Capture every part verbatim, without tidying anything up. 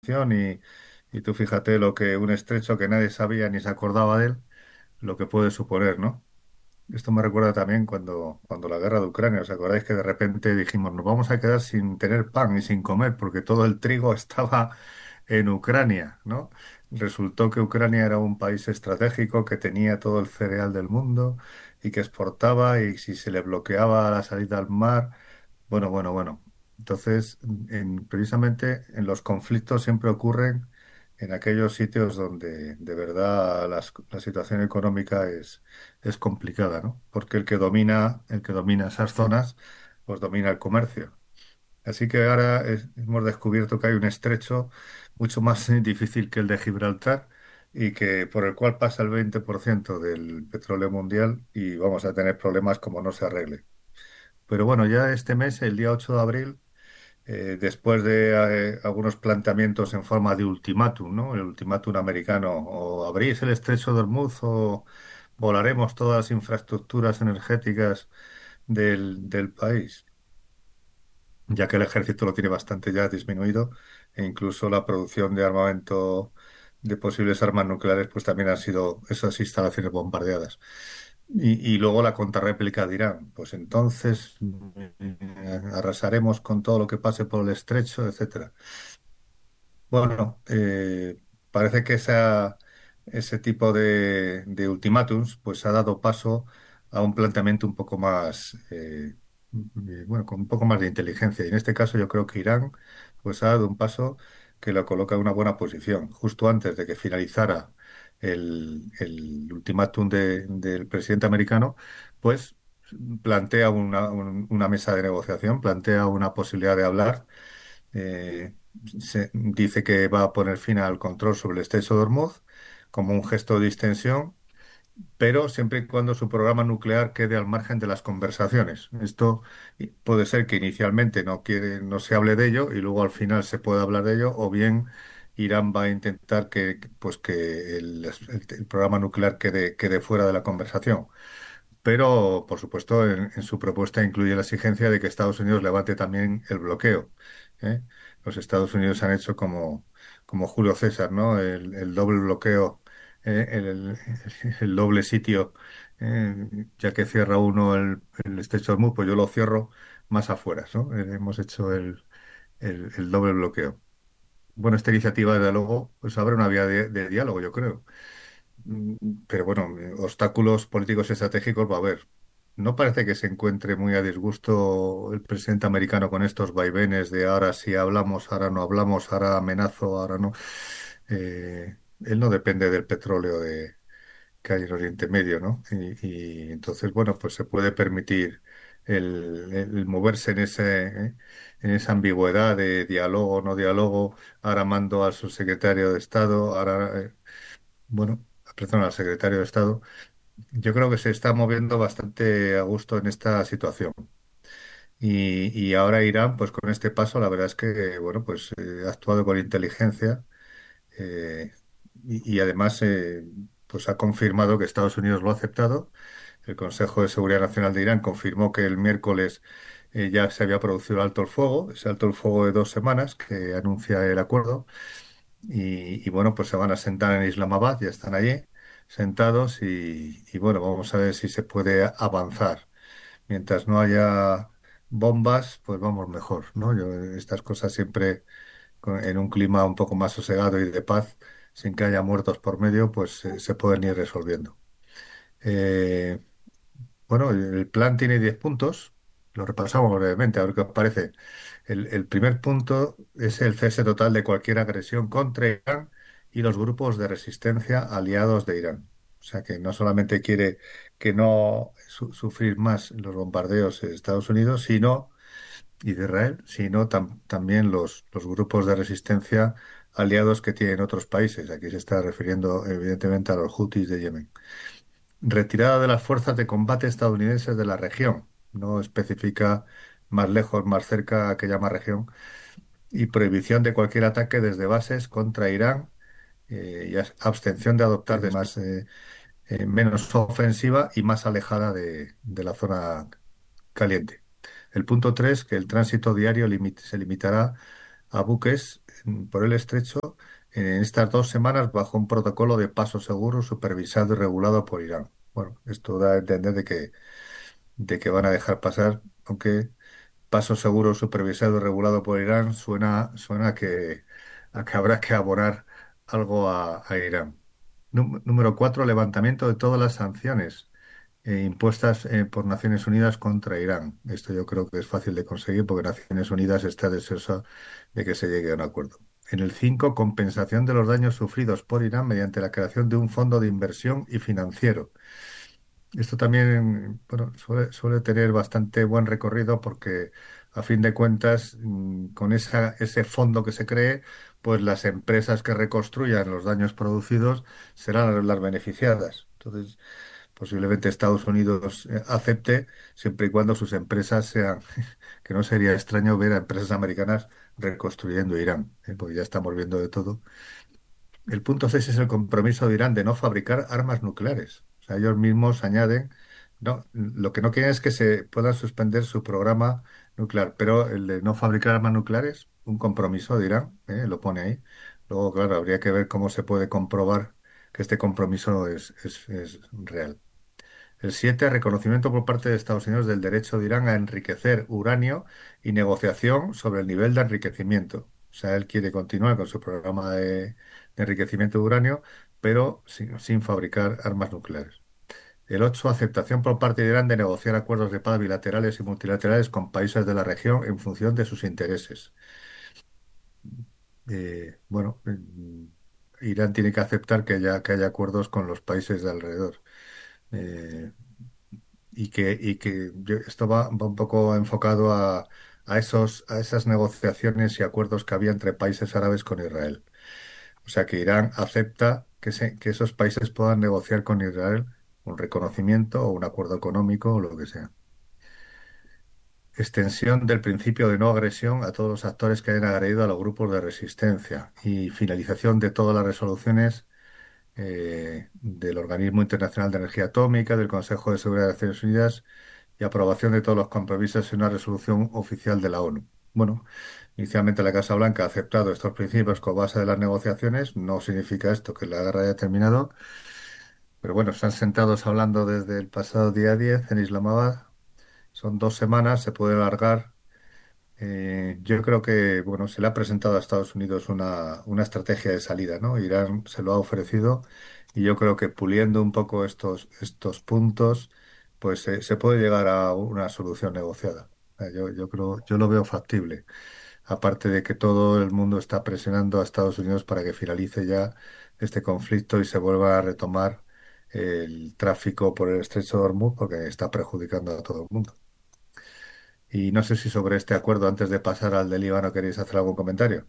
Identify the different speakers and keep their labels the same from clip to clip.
Speaker 1: y, y tú fíjate lo que un estrecho que nadie sabía ni se acordaba de él, lo que puede suponer, ¿no? Esto me recuerda también cuando, cuando la guerra de Ucrania, ¿os acordáis que de repente dijimos, nos vamos a quedar sin tener pan y sin comer porque todo el trigo estaba en Ucrania, ¿no? Resultó que Ucrania era un país estratégico que tenía todo el cereal del mundo y que exportaba y si se le bloqueaba la salida al mar, bueno, bueno, bueno. Entonces, en- precisamente en los conflictos siempre ocurren en aquellos sitios donde de verdad las- la situación económica es, es complicada, ¿no? Porque el que domina, el que domina esas zonas, pues domina el comercio. Así que ahora es- hemos descubierto que hay un estrecho mucho más eh, difícil que el de Gibraltar y que por el cual pasa el veinte por ciento del petróleo mundial y vamos a tener problemas como no se arregle. Pero bueno, ya este mes, el día ocho de abril, eh, después de eh, algunos planteamientos en forma de ultimátum, ¿no? El ultimátum americano, o abrís el estrecho de Hormuz o volaremos todas las infraestructuras energéticas del, del país, ya que el ejército lo tiene bastante ya disminuido e incluso la producción de armamento de posibles armas nucleares, pues también han sido esas instalaciones bombardeadas. Y, y luego la contrarréplica de Irán, pues entonces eh, arrasaremos con todo lo que pase por el estrecho, etcétera. Bueno, eh, parece que esa, ese tipo de, de ultimátums pues ha dado paso a un planteamiento un poco más, eh, eh, bueno, con un poco más de inteligencia. Y en este caso yo creo que Irán pues ha dado un paso que lo coloca en una buena posición. Justo antes de que finalizara el, el ultimátum de- del presidente americano, pues plantea una, un- una mesa de negociación, plantea una posibilidad de hablar. eh, Se dice que va a poner fin al control sobre el estrecho de Hormuz como un gesto de distensión, pero siempre y cuando su programa nuclear quede al margen de las conversaciones. Esto i- puede ser que inicialmente no quiere, no se hable de ello y luego al final se pueda hablar de ello, o bien Irán va a intentar que, pues que el, el- el programa nuclear quede, quede fuera de la conversación. Pero, por supuesto, en, en su propuesta incluye la exigencia de que Estados Unidos levante también el bloqueo. ¿eh? Los Estados Unidos han hecho como, como Julio César, ¿no? El, el doble bloqueo, ¿eh? el, el- el doble sitio, ¿eh? Ya que cierra uno el, el estrecho de Hormuz, pues yo lo cierro más afuera, ¿no? Eh, hemos hecho el, el, el doble bloqueo. Bueno, esta iniciativa, desde luego, pues abre una vía de de diálogo, yo creo. Mm, Pero bueno, eh, obstáculos políticos y estratégicos va a haber. No parece que se encuentre muy a disgusto el presidente americano con estos vaivenes de ahora sí hablamos, ahora no hablamos, ahora amenazo, ahora no. Eh, él no depende del petróleo de, que hay en Oriente Medio, ¿no? Y, y entonces, bueno, pues se puede permitir el, el moverse en ese, ¿eh? En esa ambigüedad de diálogo o no diálogo. Ahora mando al subsecretario de Estado, ahora, eh, bueno, perdón, al secretario de Estado. Yo creo que se está moviendo bastante a gusto en esta situación. Y, y ahora Irán, pues con este paso, la verdad es que, bueno, pues eh, ha actuado con inteligencia eh, y, y además, eh, pues ha confirmado que Estados Unidos lo ha aceptado. El Consejo de Seguridad Nacional de Irán confirmó que el miércoles eh, ya se había producido el alto el fuego, ese alto el fuego de dos semanas que anuncia el acuerdo. Y, y bueno, pues se van a sentar en Islamabad, ya están allí sentados y, y bueno, vamos a ver si se puede avanzar. Mientras no haya bombas, pues vamos mejor, ¿no? Yo, estas cosas siempre con- en un clima un poco más sosegado y de paz, sin que haya muertos por medio, pues eh, se pueden ir resolviendo. Eh, bueno, el plan tiene diez puntos. Lo repasamos brevemente, a ver qué os parece. El, el primer punto es el cese total de cualquier agresión contra Irán y los grupos de resistencia aliados de Irán. O sea que no solamente quiere que no su- sufrir más los bombardeos de Estados Unidos, sino y de Israel, sino tam- también los, los grupos de resistencia aliados que tienen otros países. Aquí se está refiriendo evidentemente a los Hutis de Yemen. Retirada de las fuerzas de combate estadounidenses de la región. No especifica más lejos, más cerca a qué llama región. Y prohibición de cualquier ataque desde bases contra Irán eh, y as- abstención de adoptar de más eh, eh, menos ofensiva y más alejada de, de la zona caliente. El punto tres, que el tránsito diario limit- se limitará a buques mm, por el estrecho en estas dos semanas bajo un protocolo de paso seguro supervisado y regulado por Irán. Bueno, esto da a entender de que, de que van a dejar pasar, aunque paso seguro supervisado y regulado por Irán suena, suena a que, a que habrá que abonar algo a, a Irán. Nú- Número cuatro, levantamiento de todas las sanciones eh, impuestas eh, por Naciones Unidas contra Irán. Esto yo creo que es fácil de conseguir porque Naciones Unidas está deseosa de que se llegue a un acuerdo. En el cinco, compensación de los daños sufridos por Irán mediante la creación de un fondo de inversión y financiero. Esto también, bueno, suele, suele tener bastante buen recorrido porque, a fin de cuentas, mm, con esa, ese fondo que se cree, pues las empresas que reconstruyan los daños producidos serán las beneficiadas. Entonces, posiblemente Estados Unidos eh, acepte siempre y cuando sus empresas sean, que no sería extraño ver a empresas americanas reconstruyendo Irán, ¿eh? Porque ya estamos viendo de todo. El punto seis es el compromiso de Irán de no fabricar armas nucleares. O sea, ellos mismos añaden, no, lo que no quieren es que se pueda suspender su programa nuclear, pero el de no fabricar armas nucleares, un compromiso de Irán, ¿eh? Lo pone ahí. Luego, claro, habría que ver cómo se puede comprobar que este compromiso es, es es real. El siete, reconocimiento por parte de Estados Unidos del derecho de Irán a enriquecer uranio y negociación sobre el nivel de enriquecimiento. O sea, él quiere continuar con su programa de, de enriquecimiento de uranio, pero sin, sin fabricar armas nucleares. El ocho, aceptación por parte de Irán de negociar acuerdos de paz bilaterales y multilaterales con países de la región en función de sus intereses. Eh, bueno, mm, Irán tiene que aceptar que haya, que haya acuerdos con los países de alrededor. Eh, y que, y que yo- esto va, va un poco enfocado a, a esos, a esas negociaciones y acuerdos que había entre países árabes con Israel. O sea que Irán acepta que, se- que esos países puedan negociar con Israel un reconocimiento o un acuerdo económico o lo que sea. Extensión del principio de no agresión a todos los actores que hayan agredido a los grupos de resistencia y finalización de todas las resoluciones eh, del Organismo Internacional de Energía Atómica, del Consejo de Seguridad de Naciones Unidas y aprobación de todos los compromisos en una resolución oficial de la ONU. Bueno, inicialmente la Casa Blanca ha aceptado estos principios como base de las negociaciones. No significa esto que la guerra haya terminado, pero bueno, están sentados hablando desde el pasado día diez en Islamabad. Son dos semanas, se puede alargar. Eh, yo creo que, bueno, se le ha presentado a Estados Unidos una, una estrategia de salida, ¿no? Irán se lo ha ofrecido y yo creo que puliendo un poco estos, estos puntos, pues eh, se puede llegar a una solución negociada. Eh, Yo, yo creo, yo lo veo factible. Aparte de que todo el mundo está presionando a Estados Unidos para que finalice ya este conflicto y se vuelva a retomar el tráfico por el estrecho de Hormuz, porque está perjudicando a todo el mundo. Y no sé si sobre este acuerdo, antes de pasar al del Líbano, queréis hacer algún comentario.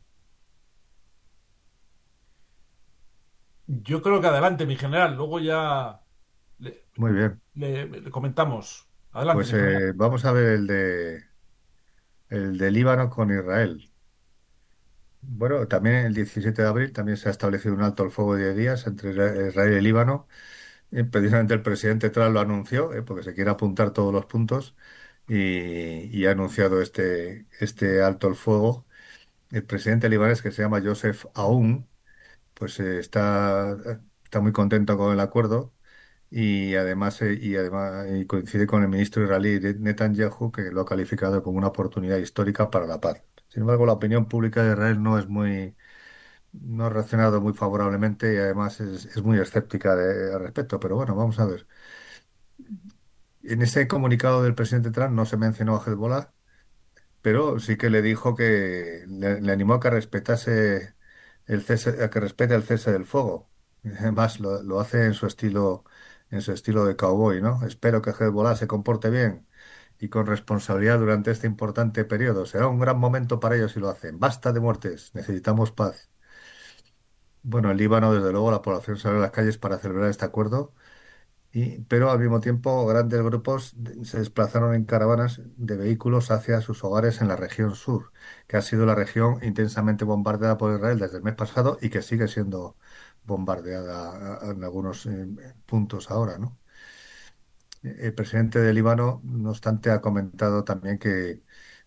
Speaker 2: Yo creo que adelante, mi general. Luego ya le,
Speaker 1: Muy bien.
Speaker 2: le- le comentamos. Adelante,
Speaker 1: Pues
Speaker 2: mi general.
Speaker 1: eh, vamos a ver el de el de Líbano con Israel. Bueno, también el diecisiete de abril también se ha establecido un alto el fuego de diez días entre Isra- Israel y Líbano. Y precisamente el presidente Trump lo anunció, eh, porque se quiere apuntar todos los puntos y, y ha anunciado este, este alto el fuego. El presidente libanés, que se llama Joseph Aoun, pues eh, está, está muy contento con el acuerdo y además, eh, y además y coincide con el ministro israelí Netanyahu, que lo ha calificado como una oportunidad histórica para la paz. Sin embargo, la opinión pública de Israel no es muy, no ha reaccionado muy favorablemente y además es, es muy escéptica de- al respecto. Pero bueno, vamos a ver. En ese comunicado del presidente Trump no se mencionó a Hezbollah, pero sí que le dijo que le, le animó a que respetase el cese, a que respete el cese del fuego. Además, lo, lo hace en su estilo, en su estilo de cowboy, ¿no? Espero que Hezbollah se comporte bien y con responsabilidad durante este importante periodo. Será un gran momento para ellos si lo hacen. Basta de muertes, necesitamos paz. Bueno, en Líbano, desde luego, la población salió a las calles para celebrar este acuerdo. Y, pero al mismo tiempo, grandes grupos de- se desplazaron en caravanas de vehículos hacia sus hogares en la región sur, que ha sido la región intensamente bombardeada por Israel desde el mes pasado y que sigue siendo bombardeada a- a- en algunos eh, puntos ahora, ¿no? El presidente de Líbano, no obstante, ha comentado también que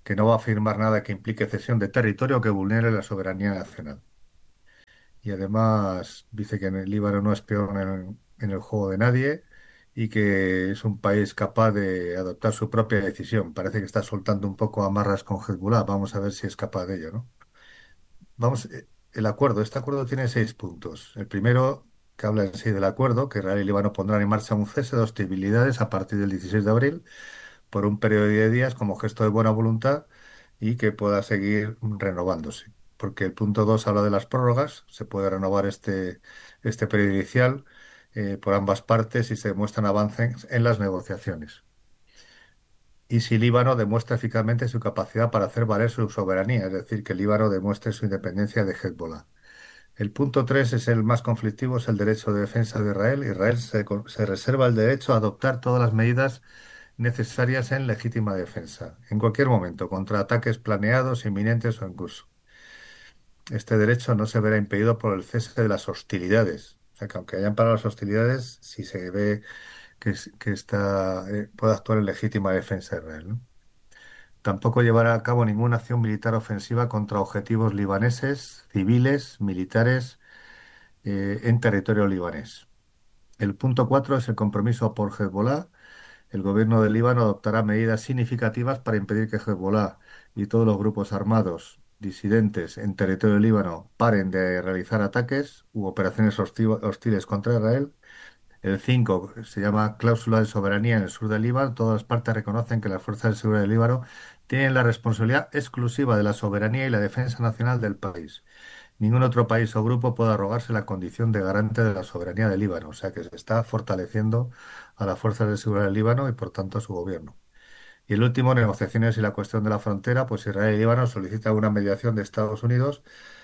Speaker 1: que no va a firmar nada que implique cesión de territorio que vulnere la soberanía nacional. Y además dice que en el Líbano no es peón en, en el juego de nadie y que es un país capaz de adoptar su propia decisión. Parece que está soltando un poco amarras con Hezbollah. Vamos a ver si es capaz de ello, ¿no? Vamos, eh, el acuerdo. Este acuerdo tiene seis puntos. El primero, que habla en sí del acuerdo, que Israel y Líbano pondrán en marcha un cese de hostilidades a partir del dieciséis de abril por un periodo de diez días como gesto de buena voluntad y que pueda seguir renovándose. Porque el punto dos habla de las prórrogas, se puede renovar este, este periodo inicial eh, por ambas partes si se demuestran avances en las negociaciones. Y si Líbano demuestra eficazmente su capacidad para hacer valer su soberanía, es decir, que Líbano demuestre su independencia de Hezbollah. El punto tres es el más conflictivo, es el derecho de defensa de Israel. Israel se, co- se reserva el derecho a adoptar todas las medidas necesarias en legítima defensa, en cualquier momento, contra ataques planeados, inminentes o en curso. Este derecho no se verá impedido por el cese de las hostilidades. O sea, que aunque hayan parado las hostilidades, si se ve que, es- que está, eh, puede actuar en legítima defensa de Israel, ¿no? Tampoco llevará a cabo ninguna acción militar ofensiva contra objetivos libaneses, civiles, militares, eh, en territorio libanés. El punto cuatro es el compromiso por Hezbollah. El gobierno del Líbano adoptará medidas significativas para impedir que Hezbollah y todos los grupos armados disidentes en territorio del Líbano paren de realizar ataques u operaciones hostil- hostiles contra Israel. El cinco se llama cláusula de soberanía en el sur del Líbano. Todas las partes reconocen que las fuerzas de seguridad del Líbano tienen la responsabilidad exclusiva de la soberanía y la defensa nacional del país. Ningún otro país o grupo puede arrogarse la condición de garante de la soberanía del Líbano, o sea que se está fortaleciendo a las fuerzas de seguridad del Líbano y por tanto a su gobierno. Y el último, negociaciones y la cuestión de la frontera, pues Israel y Líbano solicitan una mediación de Estados Unidos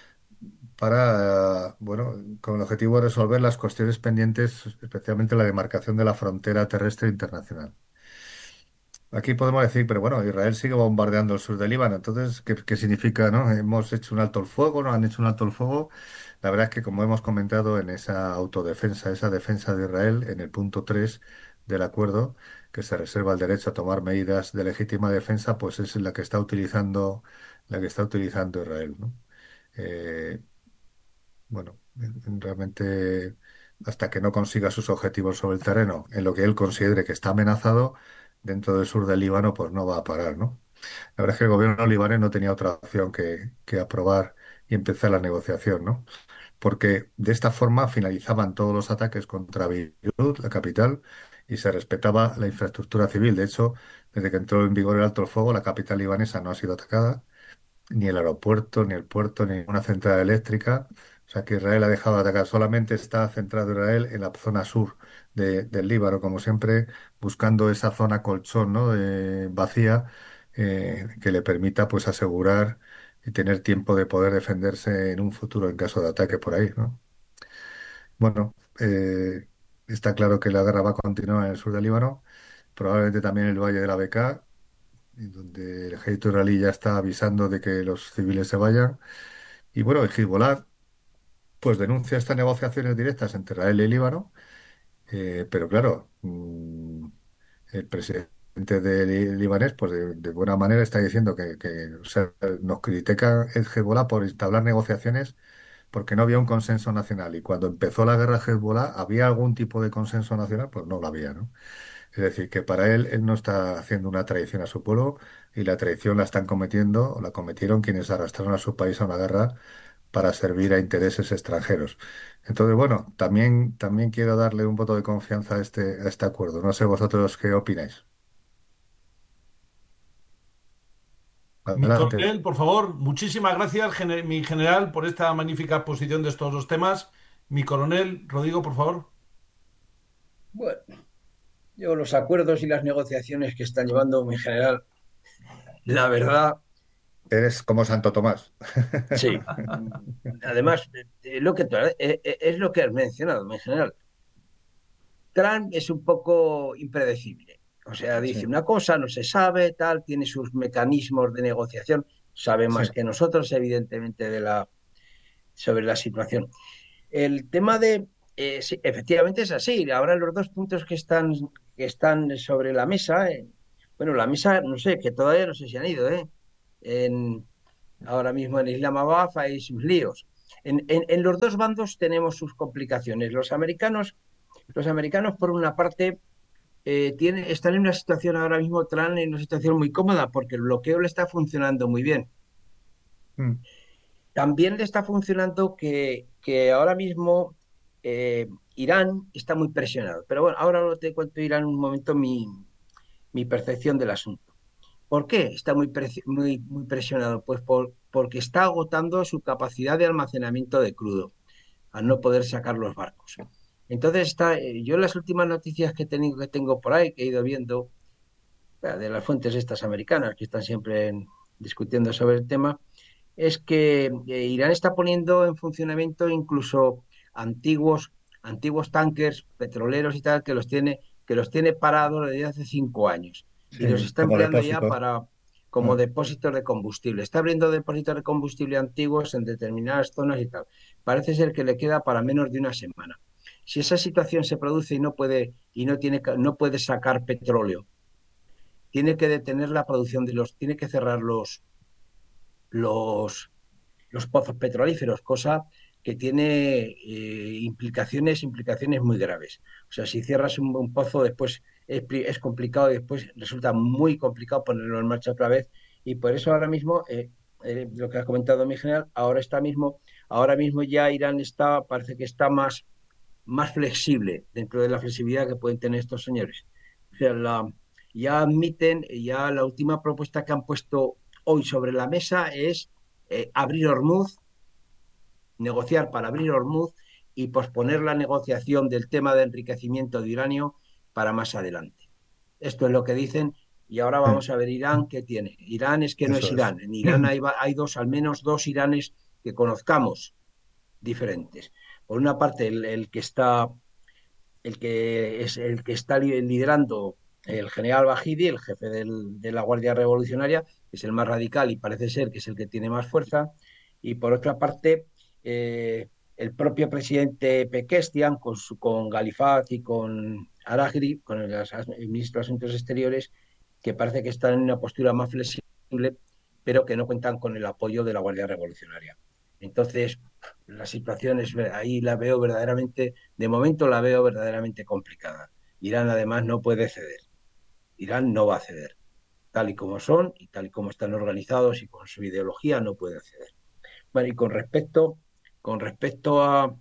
Speaker 1: para, eh, bueno, con el objetivo de resolver las cuestiones pendientes, especialmente la demarcación de la frontera terrestre internacional. Aquí podemos decir, pero bueno, Israel sigue bombardeando el sur del Líbano. Entonces, ¿qué, qué significa, no? Hemos hecho un alto el fuego, no han hecho un alto el fuego. La verdad es que, como hemos comentado en esa autodefensa, esa defensa de Israel, en el punto tres del acuerdo, que se reserva el derecho a tomar medidas de legítima defensa, pues es la que está utilizando, la que está utilizando Israel, ¿no? Eh, bueno, realmente hasta que no consiga sus objetivos sobre el terreno, en lo que él considere que está amenazado dentro del sur del Líbano, pues no va a parar, ¿no? La verdad es que el gobierno libanés no tenía otra opción que, que aprobar y empezar la negociación, ¿no? Porque de esta forma finalizaban todos los ataques contra Beirut, la capital, y se respetaba la infraestructura civil. De hecho, desde que entró en vigor el alto el fuego, la capital libanesa no ha sido atacada ni el aeropuerto, ni el puerto, ni una central eléctrica. O sea que Israel ha dejado de atacar. Solamente está centrado Israel en la zona sur de- del Líbano, como siempre, buscando esa zona colchón, ¿no? de- vacía, eh, que le permita pues asegurar y tener tiempo de poder defenderse en un futuro en caso de ataque por ahí, ¿no? Bueno, eh, está claro que la guerra va a continuar en el sur del Líbano, probablemente también en el Valle de la Bekaa, en donde el ejército israelí ya está avisando de que los civiles se vayan. Y bueno, el Hezbollah pues denuncia estas negociaciones directas entre Israel y Líbano, eh, pero claro, mm, el presidente de Li- libanés pues de, de buena manera está diciendo que, que, o sea, nos critica el Hezbollah por entablar negociaciones porque no había un consenso nacional. Y cuando empezó la guerra Hezbollah, ¿había algún tipo de consenso nacional? Pues no lo había, ¿no? Es decir, que para él, él no está haciendo una traición a su pueblo y la traición la están cometiendo o la cometieron quienes arrastraron a su país a una guerra para servir a intereses extranjeros. Entonces, bueno, también, también quiero darle un voto de confianza a este, a este acuerdo. No sé vosotros qué opináis.
Speaker 2: Mi
Speaker 1: Adelante.
Speaker 2: coronel, por favor, muchísimas gracias, gene- mi general, por esta magnífica exposición de estos dos temas. Mi coronel, Rodrigo, por favor.
Speaker 3: Bueno, yo los acuerdos y las negociaciones que están llevando en general, la verdad,
Speaker 1: Eres como Santo Tomás.
Speaker 3: sí. Además, eh, lo que tú- eh, eh, es lo que has mencionado en general. Trump es un poco impredecible. O sea,
Speaker 1: Sí,
Speaker 3: dice una cosa, no se sabe, tal, tiene sus mecanismos de negociación, sabe
Speaker 1: sí.
Speaker 3: más que nosotros, evidentemente, de la, sobre la situación. El tema de, eh, sí, efectivamente es así. Ahora los dos puntos que están, que están sobre la mesa, eh, bueno, la mesa, no sé, que todavía no sé si han ido, ¿eh? en, ahora mismo en Islamabad hay sus líos. En, en, en los dos bandos tenemos sus complicaciones. Los americanos, los americanos por una parte, eh, tienen, están en una situación ahora mismo, Trump en una situación muy cómoda porque el bloqueo le está funcionando muy bien.
Speaker 1: Mm,
Speaker 3: También le está funcionando que, que ahora mismo eh, Irán está muy presionado. Pero bueno, ahora lo te cuento Irán un momento mi, mi percepción del asunto. ¿Por qué está muy, presi- muy, muy presionado? Pues por, porque está agotando su capacidad de almacenamiento de crudo al no poder sacar los barcos. Entonces, está, eh, yo las últimas noticias que, he tenido, que tengo por ahí, que he ido viendo, eh, de las fuentes estas americanas que están siempre en- discutiendo sobre el tema, es que eh, Irán está poniendo en funcionamiento incluso antiguos, antiguos tanques petroleros y tal, que los tiene, que los tiene parados desde hace cinco años y los
Speaker 1: sí,
Speaker 3: está
Speaker 1: como
Speaker 3: empleando ya
Speaker 1: depósito.
Speaker 3: para como
Speaker 1: Ah,
Speaker 3: depósitos de combustible. Está abriendo depósitos de combustible antiguos en determinadas zonas y tal. Parece ser que le queda para menos de una semana. Si esa situación se produce y no puede, y no tiene, no puede sacar petróleo, tiene que detener la producción de los, tiene que cerrar los, los, los pozos petrolíferos, cosa que tiene eh, implicaciones, implicaciones muy graves. O sea, si cierras un, un pozo, después es, es, complicado y después resulta muy complicado ponerlo en marcha otra vez. Y por eso ahora mismo, eh, eh, lo que ha comentado mi general, ahora está mismo, ahora mismo ya Irán está, parece que está más, más flexible dentro de la flexibilidad que pueden tener estos señores. O sea, la, ya admiten, ya la última propuesta que han puesto hoy sobre la mesa es eh, abrir Hormuz, negociar para abrir Hormuz y posponer la negociación del tema de enriquecimiento de uranio para más adelante. Esto es lo que dicen y ahora
Speaker 1: sí,
Speaker 3: vamos a ver Irán qué tiene. Irán es que no es
Speaker 1: eso es.
Speaker 3: Irán. En Irán hay, hay dos, al menos dos Iranes que conozcamos diferentes. Por una parte, el, el que está el que es el que está liderando el general Bajidi, el jefe del, de la Guardia Revolucionaria, que es el más radical y parece ser que es el que tiene más fuerza. Y por otra parte, eh, el propio presidente Pekestian, con, su, con Galifat y con Araghri, con el, el ministro de Asuntos Exteriores, que parece que están en una postura más flexible, pero que no cuentan con el apoyo de la Guardia Revolucionaria. Entonces, la situación es, ahí la veo verdaderamente, de momento la veo verdaderamente complicada. Irán además no puede ceder. Irán no va a ceder. Tal y como son y tal y como están organizados y con su ideología no pueden ceder. Bueno, y con respecto, con respecto a,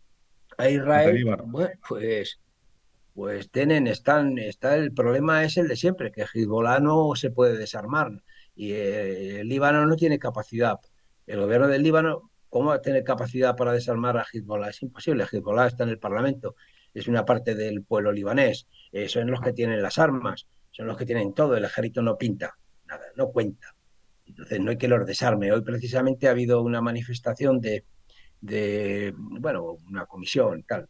Speaker 3: a
Speaker 1: De
Speaker 3: Israel,
Speaker 1: Líbano.
Speaker 3: bueno, pues, pues tienen, están, está, el problema es el de siempre, que Hezbollah no se puede desarmar y eh, el Líbano no tiene capacidad. El gobierno del Líbano, ¿cómo va a tener capacidad para desarmar a Hezbollah? Es imposible. Hezbollah está en el Parlamento, es una parte del pueblo libanés, eh, son los que tienen las armas, son los que tienen todo, el ejército no pinta, nada, no cuenta. Entonces no hay que los desarme. Hoy precisamente ha habido una manifestación de, de bueno, una comisión tal,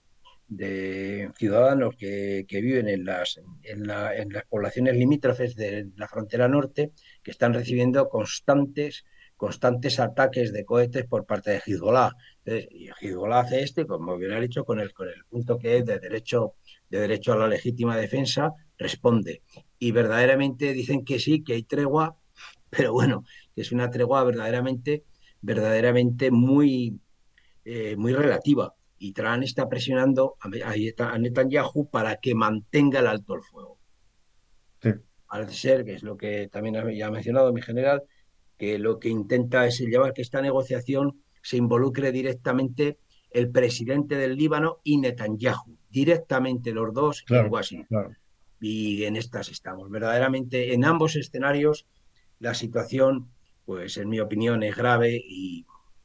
Speaker 3: de ciudadanos que, que viven en las, en, la, en las poblaciones limítrofes de la frontera norte, que están recibiendo constantes, constantes ataques de cohetes por parte de Hezbollah. Entonces, y Hezbollah hace este, como bien ha dicho, con el, con el punto que es de derecho, de derecho a la legítima defensa, responde. Y verdaderamente dicen que sí, que hay tregua, pero bueno, que es una tregua verdaderamente, verdaderamente muy, eh, muy relativa. Y Trump está presionando a, a Netanyahu para que mantenga el alto el fuego.
Speaker 1: Sí,
Speaker 3: Parece ser, que es lo que también ya ha mencionado mi general, que lo que intenta es llevar que esta negociación se involucre directamente el presidente del Líbano y Netanyahu, directamente los dos en
Speaker 1: claro,
Speaker 3: Washington.
Speaker 1: claro.
Speaker 3: Y en estas estamos. Verdaderamente, en ambos escenarios, la situación, pues en mi opinión, es grave y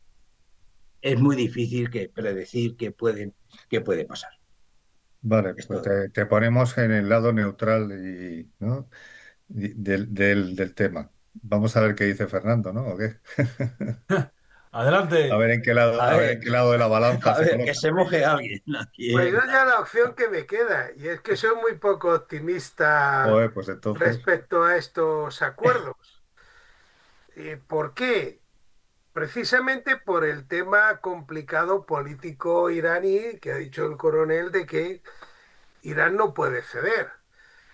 Speaker 3: es muy difícil que predecir qué puede, qué puede pasar.
Speaker 1: Vale,
Speaker 3: Es
Speaker 1: pues
Speaker 3: todo.
Speaker 1: te, te ponemos en el lado neutral y, ¿no? y del, del, del tema. Vamos a ver qué dice Fernando, ¿no? ¿O qué? A
Speaker 2: Adelante.
Speaker 1: ver en qué lado,
Speaker 3: A
Speaker 1: a ver en
Speaker 3: ver,
Speaker 1: qué lado de la balanza
Speaker 3: a
Speaker 1: se
Speaker 3: ver, que
Speaker 1: coloca.
Speaker 3: se moje alguien aquí.
Speaker 4: Pues yo ya la opción que me queda, y es que soy muy poco optimista
Speaker 1: Joder, pues entonces,
Speaker 4: respecto a estos acuerdos. ¿Y por qué? Precisamente por el tema complicado político iraní que ha dicho el coronel de que Irán no puede ceder.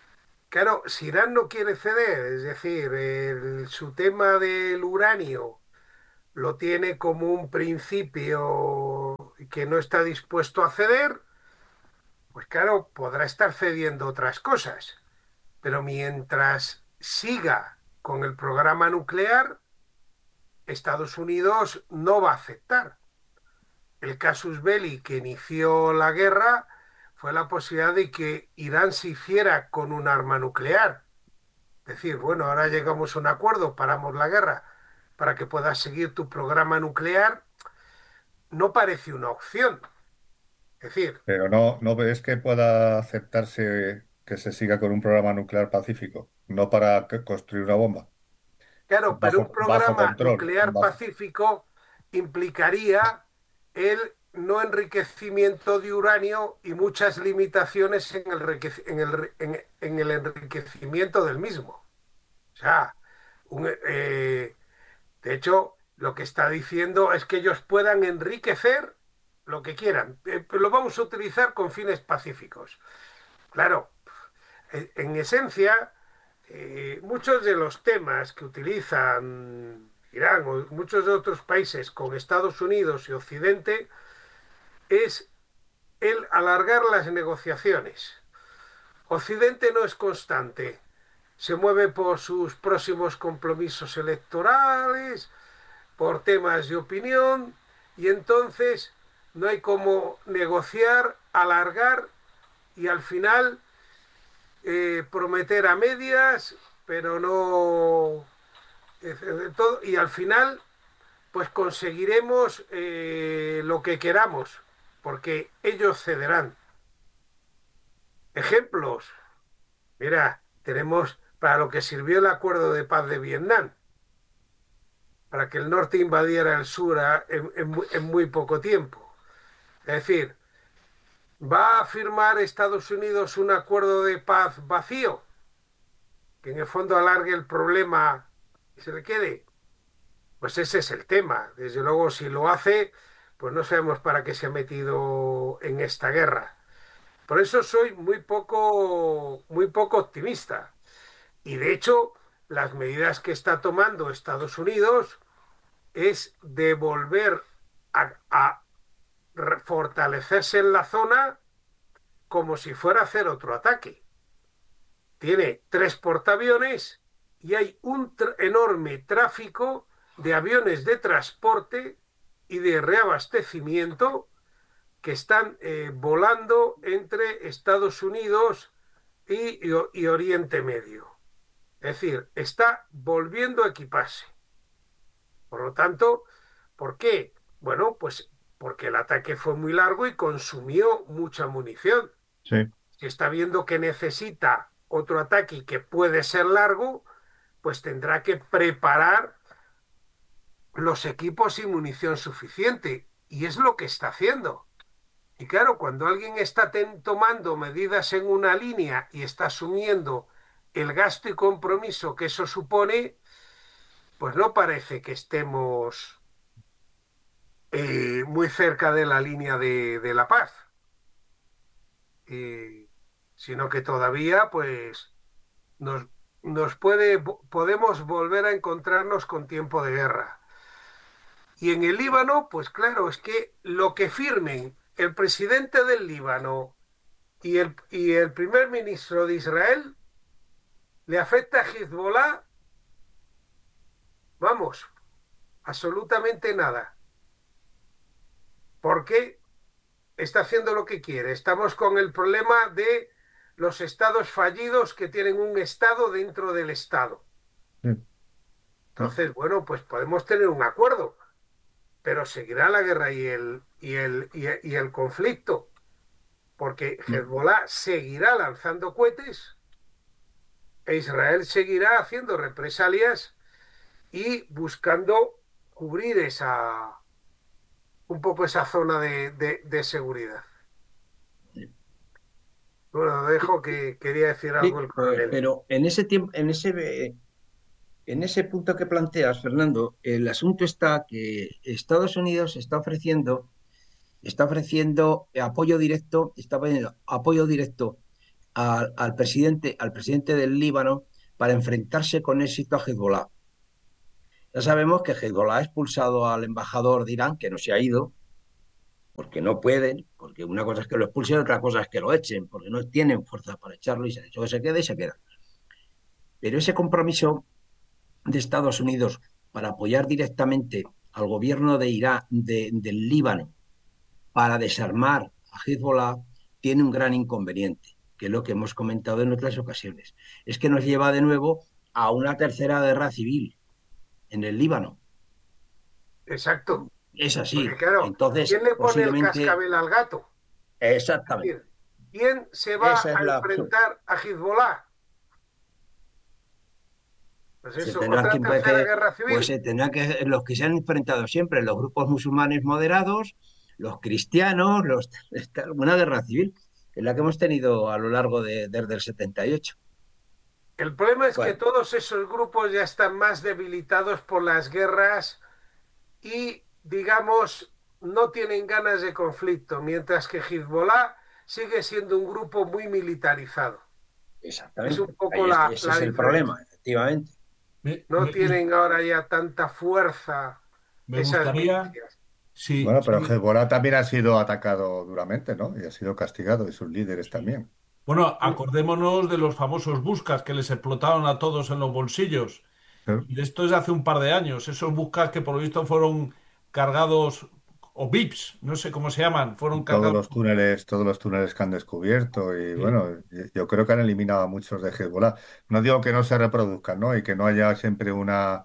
Speaker 4: Claro, si Irán no quiere ceder, es decir, el- su tema del uranio lo tiene como un principio que no está dispuesto a ceder, pues claro, podrá estar cediendo otras cosas, pero mientras siga con el programa nuclear, Estados Unidos no va a aceptar. El casus belli que inició la guerra fue la posibilidad de que Irán se hiciera con un arma nuclear. Decir, bueno, ahora llegamos a un acuerdo, paramos la guerra para que puedas seguir tu programa nuclear, no parece una opción. Es decir,
Speaker 1: Pero no, ¿no ves que pueda aceptarse que se siga con un programa nuclear pacífico? No para que- construir una bomba.
Speaker 4: claro, pero un
Speaker 1: Bajo, bajo
Speaker 4: programa
Speaker 1: control.
Speaker 4: nuclear
Speaker 1: Bajo.
Speaker 4: pacífico implicaría el no enriquecimiento de uranio y muchas limitaciones en el, en el, en, en el enriquecimiento del mismo. O sea, un, eh, de hecho, lo que está diciendo es que ellos puedan enriquecer lo que quieran. Eh, pero lo vamos a utilizar con fines pacíficos. Claro, eh, en esencia, eh, muchos de los temas que utilizan Irán o muchos de otros países con Estados Unidos y Occidente es el alargar las negociaciones. Occidente no es constante, se mueve por sus próximos compromisos electorales, por temas de opinión, y entonces no hay como negociar, alargar y al final eh, prometer a medias, pero no eh, todo, y al final pues conseguiremos eh, lo que queramos, porque ellos cederán. Ejemplos, mira, tenemos para lo que sirvió el acuerdo de paz de Vietnam, para que el norte invadiera el sur a, en, en, en muy poco tiempo. Es decir, ¿va a firmar Estados Unidos un acuerdo de paz vacío? Que en el fondo alargue el problema y se le quede. Pues ese es el tema. Desde luego, si lo hace, pues no sabemos para qué se ha metido en esta guerra. Por eso soy muy poco, muy poco optimista. Y de hecho, las medidas que está tomando Estados Unidos es de volver a, a fortalecerse en la zona como si fuera a hacer otro ataque. Tiene tres portaaviones y hay un tr- enorme tráfico de aviones de transporte y de reabastecimiento que están eh, volando entre Estados Unidos y, y, y Oriente Medio. Es decir, está volviendo a equiparse. Por lo tanto, ¿por qué? Bueno, pues porque el ataque fue muy largo y consumió mucha munición.
Speaker 1: Sí,
Speaker 4: Si está viendo que necesita otro ataque y que puede ser largo, pues tendrá que preparar los equipos y munición suficiente. Y es lo que está haciendo. Y claro, cuando alguien está ten- tomando medidas en una línea y está asumiendo el gasto y compromiso que eso supone, pues no parece que estemos eh, muy cerca de la línea de, de la paz, eh, sino que todavía, pues, nos, nos puede, podemos volver a encontrarnos con tiempo de guerra. Y en el Líbano, pues claro, es que lo que firmen el presidente del Líbano y el, y el primer ministro de Israel le afecta a Hezbollah, vamos, absolutamente nada, porque está haciendo lo que quiere. Estamos con el problema de los estados fallidos que tienen un estado dentro del estado.
Speaker 1: sí, no,
Speaker 4: Entonces, bueno, pues podemos tener un acuerdo, pero seguirá la guerra y el, y el, y el, y el conflicto, porque
Speaker 1: no,
Speaker 4: Hezbollah seguirá lanzando cohetes e Israel seguirá haciendo represalias y buscando cubrir esa, un poco esa zona de, de, de seguridad. Bueno, dejo que quería decir algo
Speaker 3: Sí,
Speaker 4: el
Speaker 3: pues,
Speaker 4: coronel.
Speaker 3: pero en ese tiempo, en ese, eh, en ese punto que planteas, Fernando, el asunto está que Estados Unidos está ofreciendo, está ofreciendo apoyo directo, está ofreciendo apoyo directo al, al presidente, al presidente del Líbano para enfrentarse con éxito a Hezbollah. Ya sabemos que Hezbollah ha expulsado al embajador de Irán, que no se ha ido, porque no pueden, porque una cosa es que lo expulsen, otra cosa es que lo echen, porque no tienen fuerza para echarlo y se ha dicho que se quede y se queda. Pero ese compromiso de Estados Unidos para apoyar directamente al gobierno de Irán, de, del Líbano, para desarmar a Hezbollah, tiene un gran inconveniente, que es lo que hemos comentado en otras ocasiones. Es que nos lleva de nuevo a una tercera guerra civil en el Líbano.
Speaker 4: Exacto.
Speaker 3: Es
Speaker 4: Porque
Speaker 3: así.
Speaker 4: claro,
Speaker 3: Entonces,
Speaker 4: ¿quién le pone el
Speaker 3: posiblemente,
Speaker 4: cascabel al gato? Es
Speaker 3: exactamente,
Speaker 4: decir, ¿quién se va
Speaker 3: esa es
Speaker 4: a
Speaker 3: la opción.
Speaker 4: enfrentar a Hezbollah? Pues
Speaker 3: Se
Speaker 4: eso,
Speaker 3: tendrán
Speaker 4: otra
Speaker 3: que,
Speaker 4: tercera
Speaker 3: empezar,
Speaker 4: guerra
Speaker 3: pues
Speaker 4: civil.
Speaker 3: se tendrán que, los que se han enfrentado siempre, los grupos musulmanes moderados, los cristianos, los, una guerra civil, que es la que hemos tenido a lo largo de, desde el setenta y ocho.
Speaker 4: El problema es que
Speaker 3: Bueno,
Speaker 4: todos esos grupos ya están más debilitados por las guerras y, digamos, no tienen ganas de conflicto, mientras que Hezbollah sigue siendo un grupo muy militarizado. Es un
Speaker 3: exactamente.
Speaker 4: poco
Speaker 3: Ahí es,
Speaker 4: la,
Speaker 3: ese
Speaker 4: la
Speaker 3: es el
Speaker 4: diferencia.
Speaker 3: problema, efectivamente.
Speaker 2: Me,
Speaker 4: No
Speaker 2: me gus-
Speaker 4: tienen ahora ya tanta fuerza
Speaker 2: me
Speaker 4: esas
Speaker 2: gustaría,
Speaker 4: milicias.
Speaker 2: sí,
Speaker 1: Bueno, pero
Speaker 2: sí.
Speaker 1: Hezbollah también ha sido atacado duramente, ¿no? Y ha sido castigado, y sus líderes también.
Speaker 2: Bueno, acordémonos de los famosos buscas que les explotaron a todos en los bolsillos.
Speaker 1: Pero
Speaker 2: Y de esto es de hace un par de años. Esos buscas que por lo visto fueron cargados, o V I Ps, no sé cómo se llaman, fueron
Speaker 1: todos
Speaker 2: cargados.
Speaker 1: los túneles, todos los túneles que han descubierto, y
Speaker 2: Sí.
Speaker 1: bueno, yo creo que han eliminado a muchos de Hezbollah. No digo que no se reproduzcan, ¿no? Y que no haya siempre una,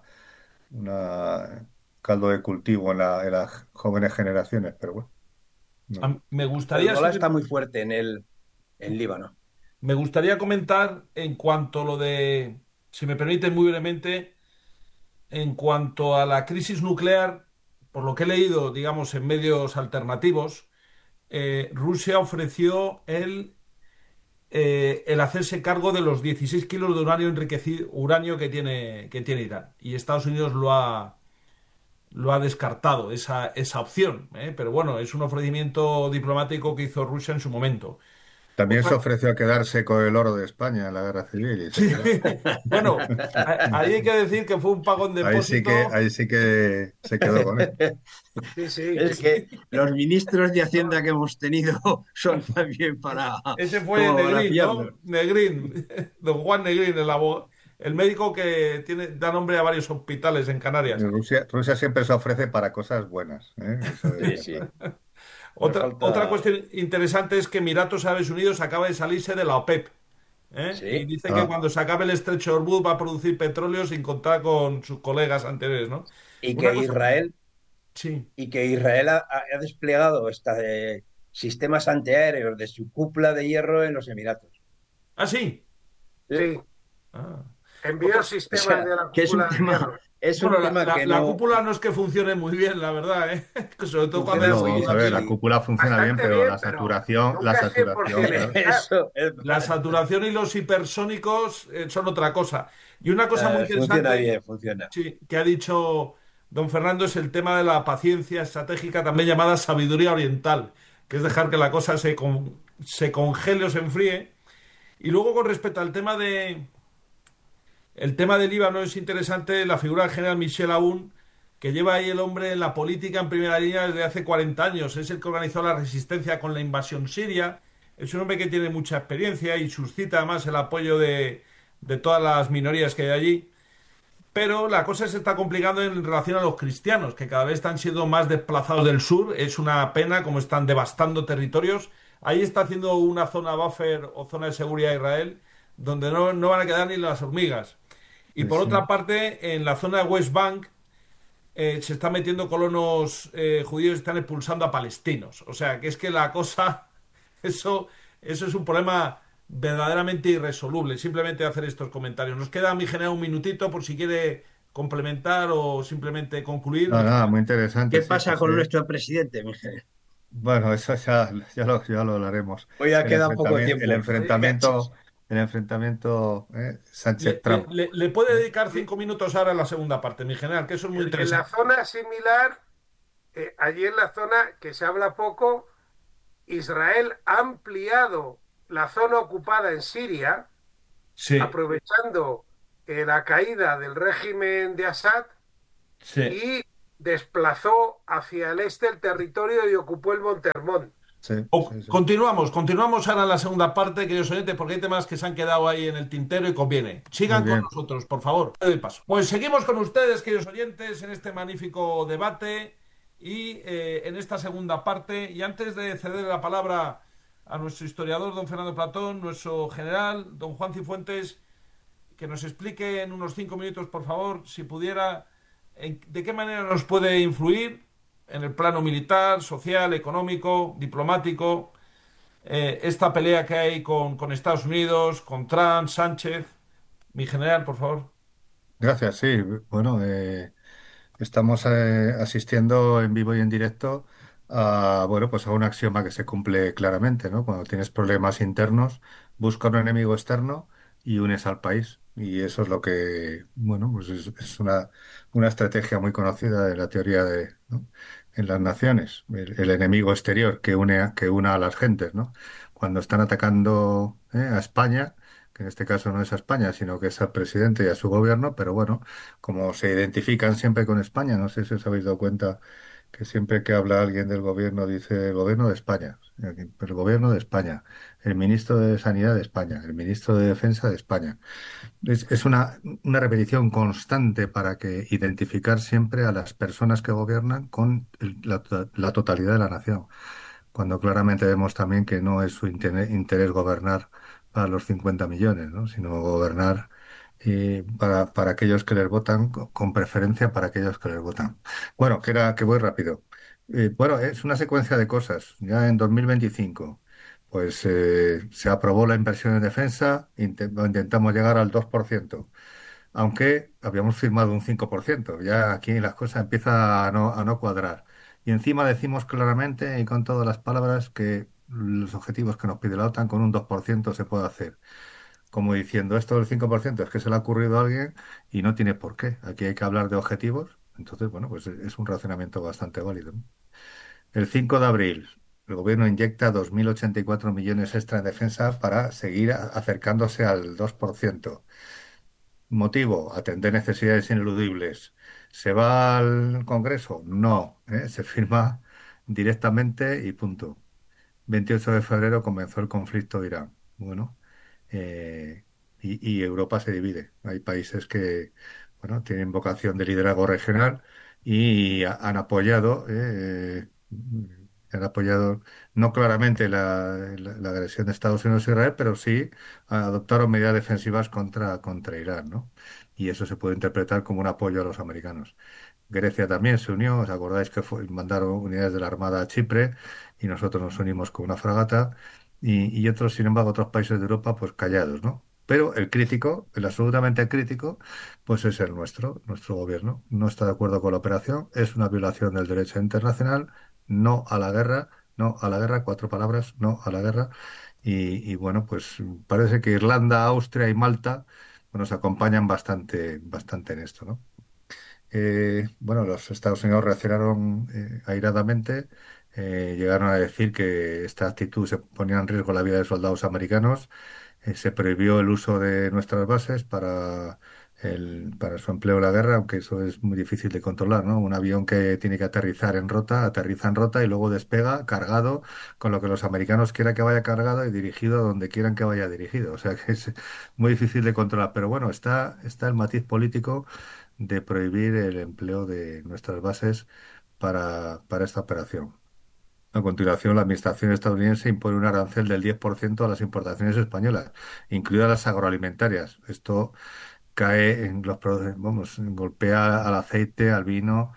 Speaker 1: una caldo de cultivo en la- en las jóvenes generaciones, pero bueno, no sé.
Speaker 2: A- Me gustaría, si
Speaker 3: Hezbollah
Speaker 2: me,
Speaker 3: está muy fuerte en el en Líbano.
Speaker 2: me gustaría comentar en cuanto a lo de, si me permiten muy brevemente, en cuanto a la crisis nuclear, por lo que he leído, digamos, en medios alternativos, eh, Rusia ofreció el, eh, el hacerse cargo de los dieciséis kilos de uranio enriquecido, uranio que tiene, que tiene Irán. Y Estados Unidos lo ha, lo ha descartado, esa, esa opción. ¿Eh? Pero bueno, es un ofrecimiento diplomático que hizo Rusia en su momento.
Speaker 1: También se
Speaker 2: Otra,
Speaker 1: ofreció a quedarse con el oro de España en la guerra civil y se
Speaker 2: sí,
Speaker 1: quedó.
Speaker 2: bueno, a- ahí hay que decir que fue un pago en
Speaker 1: Ahí sí que,
Speaker 2: depósito.
Speaker 1: ahí sí que se quedó con él.
Speaker 4: Sí, sí.
Speaker 3: Es que los ministros de Hacienda que hemos tenido son también para,
Speaker 2: Ese fue
Speaker 3: como para
Speaker 2: Negrín,
Speaker 3: pillarlos.
Speaker 2: ¿no? Negrín, don Juan Negrín, el, abo- el médico que tiene, da nombre a varios hospitales en Canarias.
Speaker 1: Rusia, Rusia siempre se ofrece para cosas buenas, ¿eh? Eso
Speaker 3: Sí,
Speaker 1: está
Speaker 3: sí.
Speaker 1: claro.
Speaker 3: No
Speaker 2: Otra, otra
Speaker 3: falta.
Speaker 2: cuestión interesante es que Emiratos Árabes Unidos acaba de salirse de la OPEP. ¿Eh? Y
Speaker 3: Sí.
Speaker 2: dice que
Speaker 1: Ah,
Speaker 2: cuando se acabe el estrecho de Hormuz va a producir petróleo sin contar con sus colegas anteriores, ¿no?
Speaker 3: Y
Speaker 2: Una
Speaker 3: que
Speaker 2: cosa,
Speaker 3: Israel,
Speaker 2: sí.
Speaker 3: y que Israel ha, ha desplegado esta, eh, sistemas antiaéreos de su cúpula de hierro en los Emiratos.
Speaker 2: Ah, sí.
Speaker 3: Sí.
Speaker 4: Sí,
Speaker 2: Ah.
Speaker 4: envió
Speaker 2: Otra,
Speaker 3: O
Speaker 4: sistemas
Speaker 3: sea,
Speaker 4: de la
Speaker 3: que es un
Speaker 4: cúpula de
Speaker 3: tema,
Speaker 4: hierro.
Speaker 3: es un
Speaker 2: bueno, la,
Speaker 3: tema
Speaker 2: la-
Speaker 3: que
Speaker 2: la
Speaker 3: no
Speaker 2: cúpula no es que funcione muy bien, la verdad, ¿eh? Sobre todo cuando hay
Speaker 3: funciona
Speaker 1: no,
Speaker 3: muy
Speaker 1: vamos a
Speaker 3: bien,
Speaker 1: ver, la
Speaker 2: acumulación.
Speaker 3: sí.
Speaker 1: cúpula funciona bien,
Speaker 4: Bastante
Speaker 1: pero
Speaker 4: bien,
Speaker 1: la
Speaker 4: pero
Speaker 1: saturación, la
Speaker 4: nunca cien por
Speaker 1: saturación,
Speaker 4: ciento
Speaker 1: claro.
Speaker 4: eficaz.
Speaker 3: Eso es
Speaker 2: La
Speaker 3: verdad.
Speaker 2: saturación y los hipersónicos eh, son otra cosa. Y una cosa muy
Speaker 3: Eh, funciona
Speaker 2: interesante,
Speaker 3: bien, funciona.
Speaker 2: sí, que ha dicho don Fernando es el tema de la paciencia estratégica, también llamada sabiduría oriental, que es dejar que la cosa se, con- se congele o se enfríe. Y luego con respecto al tema de el tema del Líbano es interesante la figura del general Michel Aoun, que lleva ahí el hombre en la política en primera línea desde hace cuarenta años. Es el que organizó la resistencia con la invasión siria. Es un hombre que tiene mucha experiencia y suscita además el apoyo de, de todas las minorías que hay allí. Pero la cosa se está complicando en relación a los cristianos, que cada vez están siendo más desplazados del sur. Es una pena como están devastando territorios. Ahí está haciendo una zona buffer o zona de seguridad a Israel, donde no, no van a quedar ni las hormigas. Y
Speaker 1: Sí,
Speaker 2: por
Speaker 1: sí.
Speaker 2: otra parte, en la zona de West Bank eh, se están metiendo colonos eh, judíos y están expulsando a palestinos. O sea, que es que la cosa, eso, eso es un problema verdaderamente irresoluble. Simplemente hacer estos comentarios. Nos queda, mi general, un minutito por si quiere complementar o simplemente concluir,
Speaker 1: No,
Speaker 2: mi
Speaker 1: nada,
Speaker 2: general.
Speaker 1: muy interesante,
Speaker 3: ¿Qué
Speaker 1: sí, sí,
Speaker 3: pasa
Speaker 1: sí.
Speaker 3: con nuestro presidente, Miguel?
Speaker 1: Bueno, eso ya, ya lo, ya lo hablaremos.
Speaker 3: Hoy ya
Speaker 1: El
Speaker 3: queda poco
Speaker 1: enfrentamiento, el
Speaker 3: tiempo.
Speaker 4: Sí.
Speaker 1: enfrentamiento, el enfrentamiento eh,
Speaker 2: Le, le-
Speaker 1: Sánchez-Trump.
Speaker 2: le- le puede
Speaker 1: ¿Eh?
Speaker 2: dedicar
Speaker 4: Y
Speaker 2: cinco minutos ahora a la segunda parte, mi general, que eso es muy
Speaker 4: en, en la
Speaker 2: interesante.
Speaker 4: zona similar, eh, allí en la zona que se habla poco, Israel ha ampliado la zona ocupada en Siria,
Speaker 2: Sí,
Speaker 4: aprovechando eh, la caída del régimen de Assad
Speaker 2: sí.
Speaker 4: y desplazó hacia el este el territorio y ocupó el Montermont.
Speaker 1: Sí,
Speaker 2: O-
Speaker 1: sí, sí.
Speaker 2: continuamos, continuamos ahora en la segunda parte, queridos oyentes, porque hay temas que se han quedado ahí en el tintero y conviene.
Speaker 1: Muy
Speaker 2: Sigan con
Speaker 1: bien.
Speaker 2: nosotros, por favor. Te doy paso. Pues seguimos con ustedes, queridos oyentes, en este magnífico debate y eh, en esta segunda parte. Y antes de ceder la palabra a nuestro historiador, don Fernando Platón, nuestro general, don Juan Cifuentes, que nos explique en unos cinco minutos, por favor, si pudiera, en- de qué manera nos puede influir en el plano militar, social, económico, diplomático, eh, esta pelea que hay con, con Estados Unidos, con Trump, Sánchez. Mi general, por favor.
Speaker 1: Gracias, sí. Bueno, eh, estamos eh, asistiendo en vivo y en directo a, bueno, pues a un axioma que se cumple claramente, ¿no? Cuando tienes problemas internos, busca un enemigo externo y unes al país. Y eso es lo que, bueno, pues es, es una, una estrategia muy conocida de la teoría de, ¿no? En las naciones, el, el enemigo exterior que une a, que una a las gentes, ¿no? Cuando están atacando, eh, a España, que en este caso no es a España, sino que es al presidente y a su gobierno, pero bueno, como se identifican siempre con España, no sé si os habéis dado cuenta que siempre que habla alguien del gobierno dice el gobierno de España, el gobierno de España, el ministro de Sanidad de España, el ministro de Defensa de España. Es, es una, una repetición constante para que identificar siempre a las personas que gobiernan con el- la, to- la totalidad de la nación, cuando claramente vemos también que no es su interés, interés gobernar para los cincuenta millones, ¿no? Sino gobernar eh, para, para aquellos que les votan, co- con preferencia para aquellos que les votan. Bueno, que era que voy rápido. Eh, bueno, es una secuencia de cosas. Ya en dos mil veinticinco, pues eh, se aprobó la inversión en defensa, inte- intentamos llegar al dos por ciento, aunque habíamos firmado un cinco por ciento. Ya aquí las cosas empiezan a no, a no cuadrar. Y encima decimos claramente y con todas las palabras que los objetivos que nos pide la OTAN con un dos por ciento se puede hacer. Como diciendo, esto del cinco por ciento es que se le ha ocurrido a alguien y no tiene por qué. Aquí hay que hablar de objetivos. Entonces, bueno, pues es un razonamiento bastante válido, ¿no? El cinco de abril, el gobierno inyecta dos mil ochenta y cuatro millones extra en defensa para seguir a- acercándose al dos por ciento. Motivo, atender necesidades ineludibles. ¿Se va al Congreso? No, ¿eh? Se firma directamente y punto. veintiocho de febrero comenzó el conflicto de Irán. Bueno, eh, y, y Europa se divide. Hay países que, bueno, tienen vocación de liderazgo regional y ha- han apoyado, eh, han apoyado no claramente la, la- la agresión de Estados Unidos a Israel, pero sí adoptaron medidas defensivas contra, contra Irán, ¿no? Y eso se puede interpretar como un apoyo a los americanos. Grecia también se unió, ¿os acordáis que fue- mandaron unidades de la Armada a Chipre y nosotros nos unimos con una fragata y, y otros, sin embargo, otros países de Europa, pues callados, ¿no? Pero el crítico, el absolutamente crítico, pues es el nuestro, nuestro gobierno. No está de acuerdo con la operación, es una violación del derecho internacional, no a la guerra, no a la guerra, cuatro palabras, no a la guerra. Y, y bueno, pues parece que Irlanda, Austria y Malta pues, nos acompañan bastante, bastante en esto, ¿no? Eh, bueno, los Estados Unidos reaccionaron eh, airadamente, eh, llegaron a decir que esta actitud se ponía en riesgo la vida de soldados americanos, eh, se prohibió el uso de nuestras bases para, el, para su empleo en la guerra, aunque eso es muy difícil de controlar, ¿no? Un avión que tiene que aterrizar en rota, aterriza en rota y luego despega cargado con lo que los americanos quieran que vaya cargado y dirigido a donde quieran que vaya dirigido. O sea que es muy difícil de controlar. Pero bueno, está, está el matiz político de prohibir el empleo de nuestras bases para, para esta operación. A continuación, la Administración estadounidense impone un arancel del diez por ciento a las importaciones españolas, incluidas las agroalimentarias. Esto cae en los, produ- vamos, golpea al aceite, al vino,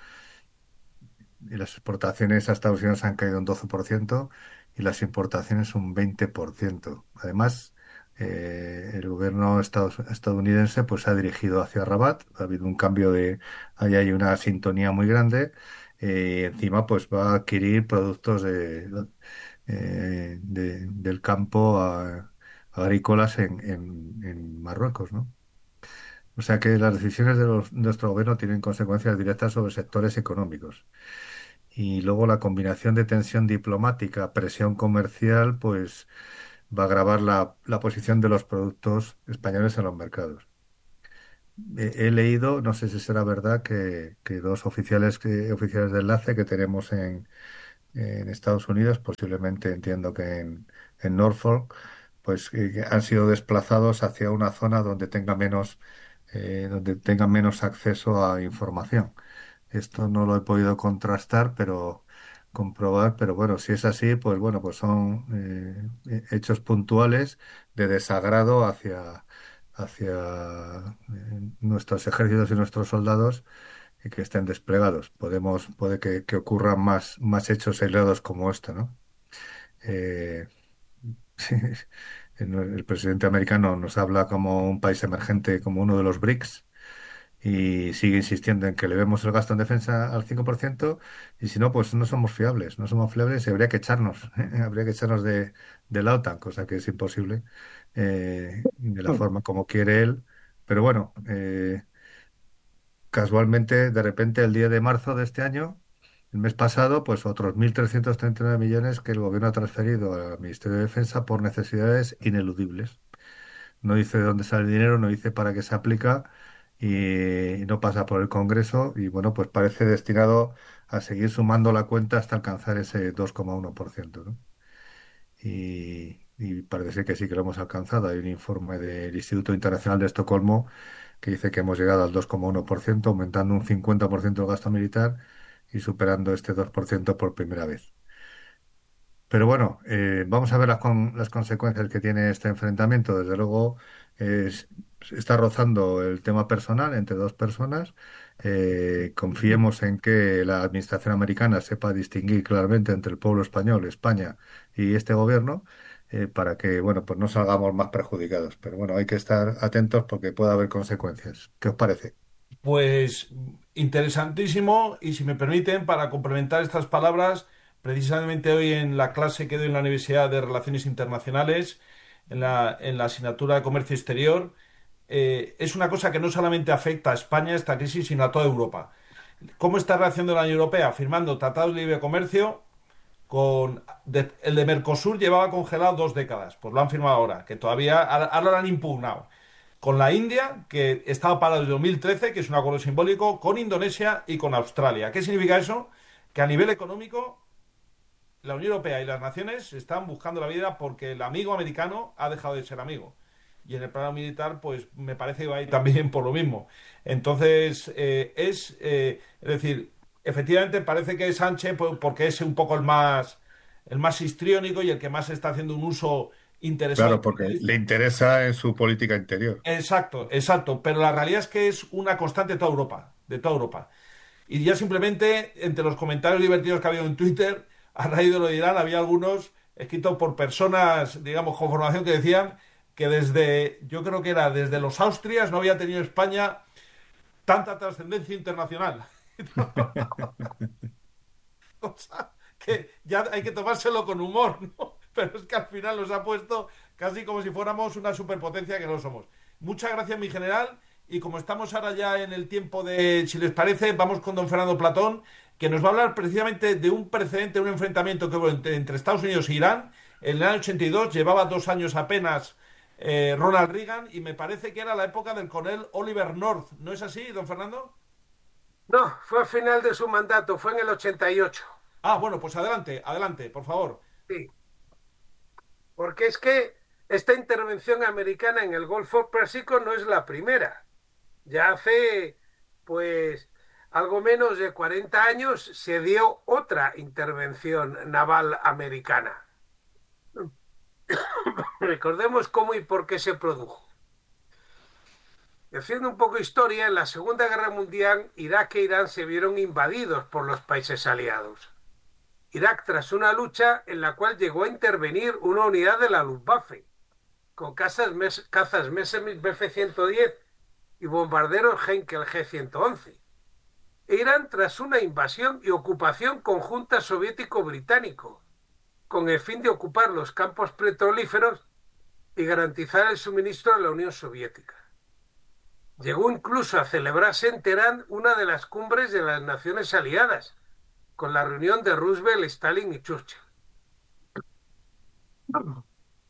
Speaker 1: y las exportaciones a Estados Unidos han caído un doce por ciento y las importaciones un veinte por ciento. Además, eh, el gobierno estados- estadounidense pues se ha dirigido hacia Rabat, ha habido un cambio de, ahí hay una sintonía muy grande, eh, y encima pues va a adquirir productos de, eh, de- del campo a- agrícolas en, en, en Marruecos, ¿no? O sea que las decisiones de, los- de nuestro gobierno tienen consecuencias directas sobre sectores económicos. Y luego la combinación de tensión diplomática, presión comercial, pues va a agravar la, la posición de los productos españoles en los mercados. He, he leído, no sé si será verdad, que, que dos oficiales, que, oficiales de enlace que tenemos en, en Estados Unidos, posiblemente entiendo que en, en Norfolk, pues eh, que han sido desplazados hacia una zona donde tenga menos, eh, donde tengan menos acceso a información. Esto no lo he podido contrastar, pero comprobar, pero bueno, si es así, pues bueno, pues son eh, hechos puntuales de desagrado hacia, hacia eh, nuestros ejércitos y nuestros soldados y que estén desplegados. Podemos, puede que, que ocurran más, más hechos aislados como este, ¿no? Eh, el presidente americano nos habla como un país emergente, como uno de los BRICS, y sigue insistiendo en que le vemos el gasto en defensa al cinco por ciento y si no, pues no somos fiables, no somos fiables y habría que echarnos, habría que echarnos de, de la OTAN, cosa que es imposible eh, de la forma como quiere él. Pero bueno, eh, casualmente, de repente, el día de marzo de este año, el mes pasado, pues otros mil trescientos treinta y nueve millones que el gobierno ha transferido al Ministerio de Defensa por necesidades ineludibles. No dice de dónde sale el dinero, no dice para qué se aplica y no pasa por el Congreso y bueno, pues parece destinado a seguir sumando la cuenta hasta alcanzar ese dos coma uno por ciento, ¿no? Y, y parece ser que sí que lo hemos alcanzado. Hay un informe del Instituto Internacional de Estocolmo que dice que hemos llegado al dos coma uno por ciento, aumentando un cincuenta por ciento el gasto militar y superando este dos por ciento por primera vez. Pero bueno, eh, vamos a ver las, con- las consecuencias que tiene este enfrentamiento. Desde luego, es- está rozando el tema personal entre dos personas. Eh, confiemos en que la administración americana sepa distinguir claramente entre el pueblo español, España y este gobierno, eh, para que, bueno, pues no salgamos más perjudicados. Pero bueno, hay que estar atentos porque puede haber consecuencias. ¿Qué os parece?
Speaker 2: Pues interesantísimo y si me permiten, para complementar estas palabras, precisamente hoy en la clase que doy en la Universidad de Relaciones Internacionales, en la, en la asignatura de Comercio Exterior, eh, es una cosa que no solamente afecta a España esta crisis, sino a toda Europa. ¿Cómo está reaccionando la Unión Europea? Firmando tratados de libre comercio con de- el de Mercosur llevaba congelado dos décadas, pues lo han firmado ahora, que todavía ahora ahora lo han impugnado. Con la India, que estaba parado desde dos mil trece, que es un acuerdo simbólico, con Indonesia y con Australia. ¿Qué significa eso? Que a nivel económico la Unión Europea y las naciones están buscando la vida porque el amigo americano ha dejado de ser amigo. Y en el plano militar, pues me parece que va ahí también por lo mismo. Entonces, eh, es, eh, es decir, efectivamente parece que es Sánchez pues, porque es un poco el más, el más histriónico y el que más está haciendo un uso interesado y
Speaker 1: Claro, porque le
Speaker 2: partidista.
Speaker 1: interesa en su política interior.
Speaker 2: Exacto, exacto. Pero la realidad es que es una constante de toda Europa, de toda Europa. Y ya simplemente, entre los comentarios divertidos que ha habido en Twitter, a raíz de lo de Irán, había algunos escritos por personas, digamos, con formación que decían que desde, yo creo que era desde los Austrias, no había tenido España tanta trascendencia internacional. Cosa que ya hay que tomárselo con humor, ¿no? Pero es que al final nos ha puesto casi como si fuéramos una superpotencia que no somos. Muchas gracias, mi general. Y como estamos ahora ya en el tiempo de, si les parece, vamos con don Fernando Platón, que nos va a hablar precisamente de un precedente, un enfrentamiento que hubo entre, entre Estados Unidos e Irán. En el año ochenta y dos, llevaba dos años apenas eh, Ronald Reagan, y me parece que era la época del coronel Oliver North. ¿No es así, don Fernando?
Speaker 4: No, fue al final de su mandato, fue en el ochenta y ocho.
Speaker 2: Ah, bueno, pues adelante, adelante, por favor.
Speaker 4: Sí, porque es que esta intervención americana en el Golfo Pérsico no es la primera. Ya hace, pues, algo menos de cuarenta años se dio otra intervención naval americana. Recordemos cómo y por qué se produjo. Haciendo un poco de historia, en la Segunda Guerra Mundial, Irak e Irán se vieron invadidos por los países aliados. Irak tras una lucha en la cual llegó a intervenir una unidad de la Luftwaffe, con cazas, cazas Messerschmitt Bf ciento diez y bombarderos Heinkel G ciento once. E Irán tras una invasión y ocupación conjunta soviético-británico, con el fin de ocupar los campos petrolíferos y garantizar el suministro de la Unión Soviética. Llegó incluso a celebrarse en Teherán una de las cumbres de las Naciones Aliadas, con la reunión de Roosevelt, Stalin y Churchill.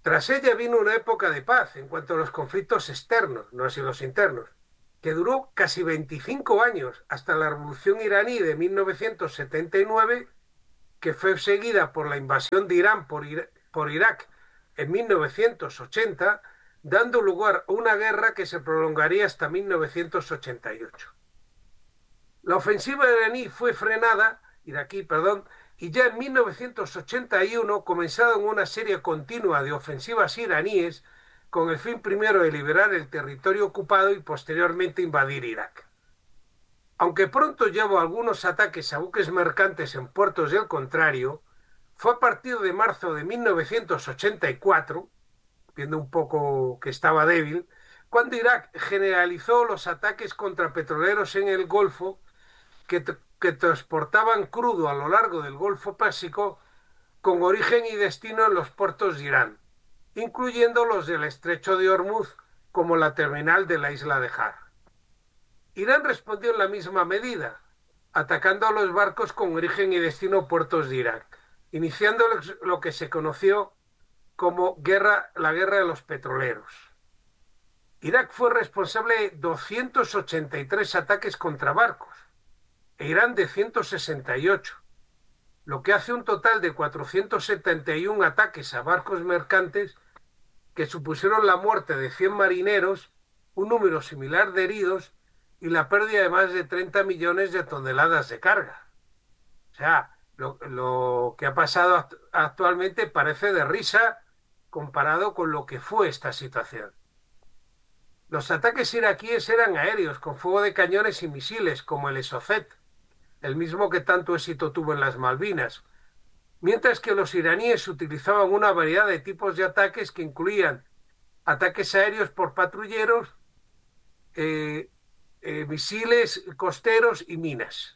Speaker 4: Tras ella vino una época de paz en cuanto a los conflictos externos, no así los internos, que duró casi veinticinco años, hasta la Revolución iraní de mil novecientos setenta y nueve, que fue seguida por la invasión de Irán por, Ira por Irak en mil novecientos ochenta, dando lugar a una guerra que se prolongaría hasta mil novecientos ochenta y ocho. La ofensiva iraní fue frenada, iraquí, perdón, y ya en mil novecientos ochenta y uno comenzaron una serie continua de ofensivas iraníes con el fin primero de liberar el territorio ocupado y posteriormente invadir Irak. Aunque pronto llevó algunos ataques a buques mercantes en puertos del contrario, fue a partir de marzo de mil novecientos ochenta y cuatro, viendo un poco que estaba débil, cuando Irak generalizó los ataques contra petroleros en el Golfo que, que transportaban crudo a lo largo del Golfo Pérsico con origen y destino en los puertos de Irán, incluyendo los del Estrecho de Hormuz, como la terminal de la isla de Har. Irán respondió en la misma medida, atacando a los barcos con origen y destino puertos de Irak, iniciando lo que se conoció como guerra, la guerra de los petroleros. Irak fue responsable de doscientos ochenta y tres ataques contra barcos e Irán de ciento sesenta y ocho, lo que hace un total de cuatrocientos setenta y uno ataques a barcos mercantes que supusieron la muerte de cien marineros, un número similar de heridos y la pérdida de más de treinta millones de toneladas de carga. O sea, lo, lo que ha pasado act actualmente parece de risa comparado con lo que fue esta situación. Los ataques iraquíes eran aéreos, con fuego de cañones y misiles, como el Esofet, el mismo que tanto éxito tuvo en las Malvinas, mientras que los iraníes utilizaban una variedad de tipos de ataques que incluían ataques aéreos por patrulleros, eh, eh, misiles costeros y minas.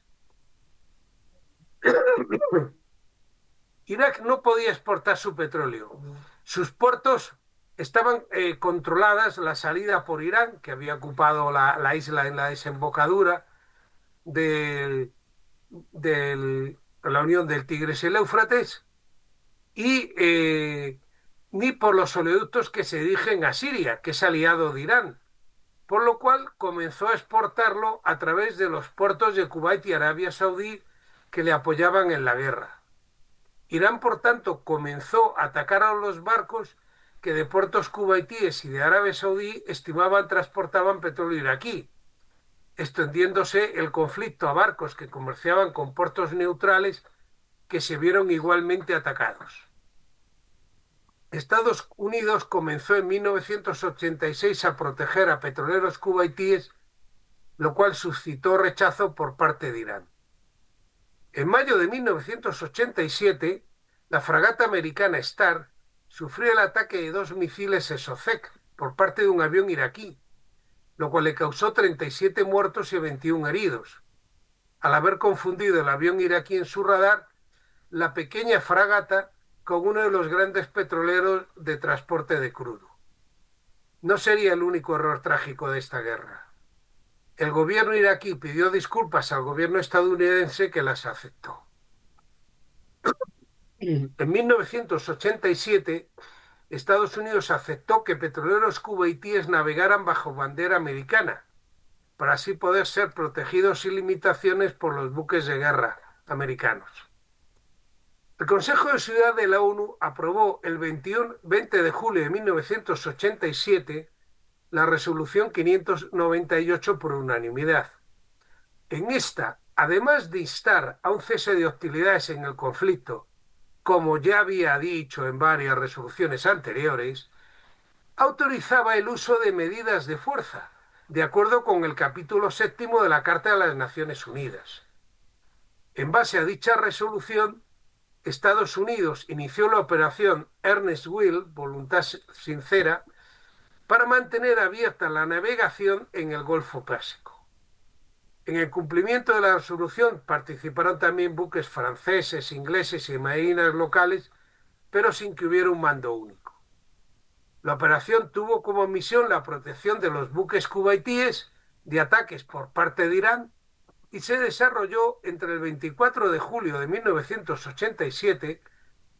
Speaker 4: Irak no podía exportar su petróleo. Sus puertos estaban eh, controladas, la salida por Irán, que había ocupado la, la isla en la desembocadura de, de la unión del Tigris y el Éufrates, y eh, ni por los oleoductos que se dirigen a Siria, que es aliado de Irán, por lo cual comenzó a exportarlo a través de los puertos de Kuwait y Arabia Saudí que le apoyaban en la guerra. Irán, por tanto, comenzó a atacar a los barcos que de puertos kuwaitíes y de Arabia Saudí estimaban transportaban petróleo iraquí, extendiéndose el conflicto a barcos que comerciaban con puertos neutrales que se vieron igualmente atacados. Estados Unidos comenzó en mil novecientos ochenta y seis a proteger a petroleros kuwaitíes, lo cual suscitó rechazo por parte de Irán. En mayo de mil novecientos ochenta y siete, la fragata americana Star sufrió el ataque de dos misiles Esofet por parte de un avión iraquí, lo cual le causó treinta y siete muertos y veintiuno heridos, al haber confundido el avión iraquí en su radar, la pequeña fragata, con uno de los grandes petroleros de transporte de crudo. No sería el único error trágico de esta guerra. El gobierno iraquí pidió disculpas al gobierno estadounidense, que las aceptó. En mil novecientos ochenta y siete, Estados Unidos aceptó que petroleros kuwaitíes navegaran bajo bandera americana, para así poder ser protegidos sin limitaciones por los buques de guerra americanos. El Consejo de Seguridad de la ONU aprobó el veinte de julio de mil novecientos ochenta y siete la resolución quinientos noventa y ocho por unanimidad. En esta, además de instar a un cese de hostilidades en el conflicto, como ya había dicho en varias resoluciones anteriores, autorizaba el uso de medidas de fuerza, de acuerdo con el capítulo séptimo de la Carta de las Naciones Unidas. En base a dicha resolución, Estados Unidos inició la operación Earnest Will, voluntad sincera, para mantener abierta la navegación en el Golfo Pérsico. En el cumplimiento de la resolución participaron también buques franceses, ingleses y marinas locales, pero sin que hubiera un mando único. La operación tuvo como misión la protección de los buques kuwaitíes de ataques por parte de Irán y se desarrolló entre el veinticuatro de julio de mil novecientos ochenta y siete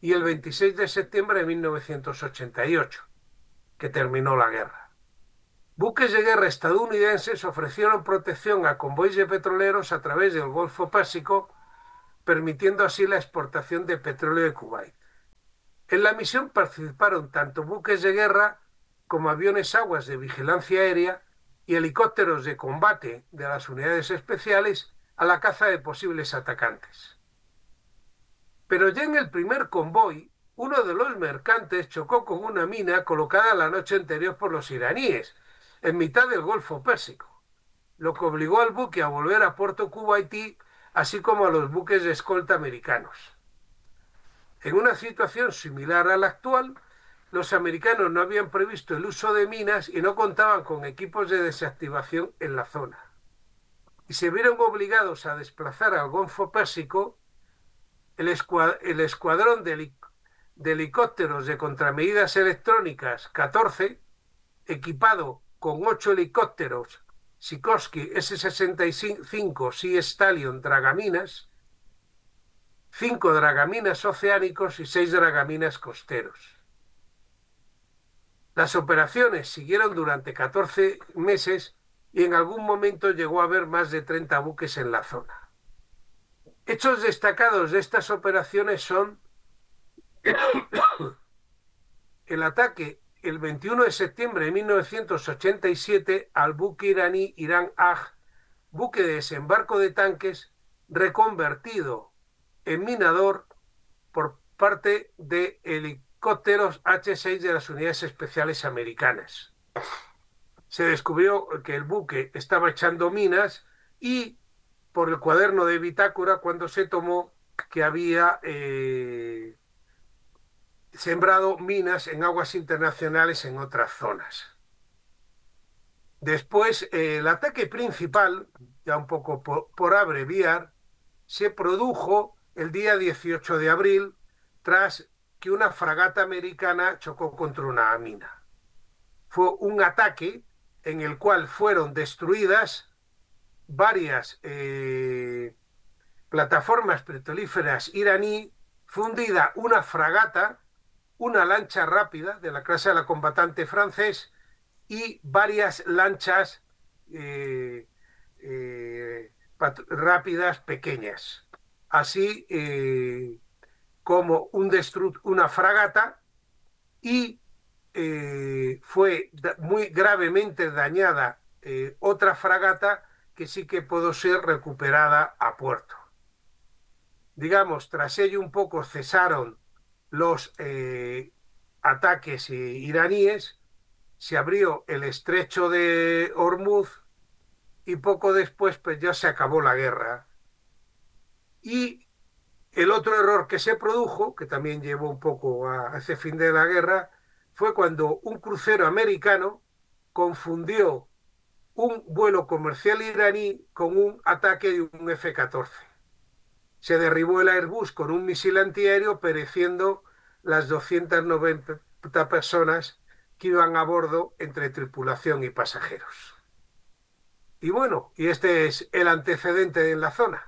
Speaker 4: y el veintiséis de septiembre de mil novecientos ochenta y ocho, que terminó la guerra. Buques de guerra estadounidenses ofrecieron protección a convoyes de petroleros a través del Golfo Pérsico, permitiendo así la exportación de petróleo de Kuwait. En la misión participaron tanto buques de guerra como aviones aguas de vigilancia aérea y helicópteros de combate de las unidades especiales a la caza de posibles atacantes. Pero ya en el primer convoy, uno de los mercantes chocó con una mina colocada la noche anterior por los iraníes, en mitad del Golfo Pérsico, lo que obligó al buque a volver a Puerto Kuwaití, así como a los buques de escolta americanos. En una situación similar a la actual, los americanos no habían previsto el uso de minas y no contaban con equipos de desactivación en la zona. Y se vieron obligados a desplazar al Golfo Pérsico el, escuad el escuadrón de, heli de helicópteros de contramedidas electrónicas catorce, equipado con ocho helicópteros Sikorsky ese sesenta y cinco Sea Stallion Dragaminas, cinco dragaminas oceánicos y seis dragaminas costeros. Las operaciones siguieron durante catorce meses y en algún momento llegó a haber más de treinta buques en la zona. Hechos destacados de estas operaciones son el ataque el veintiuno de septiembre de mil novecientos ochenta y siete al buque iraní Irán Aj, buque de desembarco de tanques reconvertido en minador por parte de helicópteros H seis de las unidades especiales americanas. Se descubrió que el buque estaba echando minas y por el cuaderno de bitácora cuando se tomó que había eh, sembrado minas en aguas internacionales en otras zonas. Después, eh, el ataque principal, ya un poco por, por abreviar, se produjo el día dieciocho de abril tras que una fragata americana chocó contra una mina. Fue un ataque en el cual fueron destruidas varias eh, plataformas petrolíferas iraní, fundida una fragata, una lancha rápida de la clase de la combatante francés y varias lanchas eh, eh, rápidas pequeñas, así eh, como un una fragata y eh, fue muy gravemente dañada eh, otra fragata que sí que pudo ser recuperada a puerto. Digamos, tras ello un poco cesaron los eh, ataques iraníes, se abrió el estrecho de Hormuz y poco después pues ya se acabó la guerra. Y el otro error que se produjo, que también llevó un poco a ese fin de la guerra, fue cuando un crucero americano confundió un vuelo comercial iraní con un ataque de un F catorce. Se derribó el Airbus con un misil antiaéreo, pereciendo las doscientas noventa personas que iban a bordo entre tripulación y pasajeros. Y bueno, y este es el antecedente en la zona.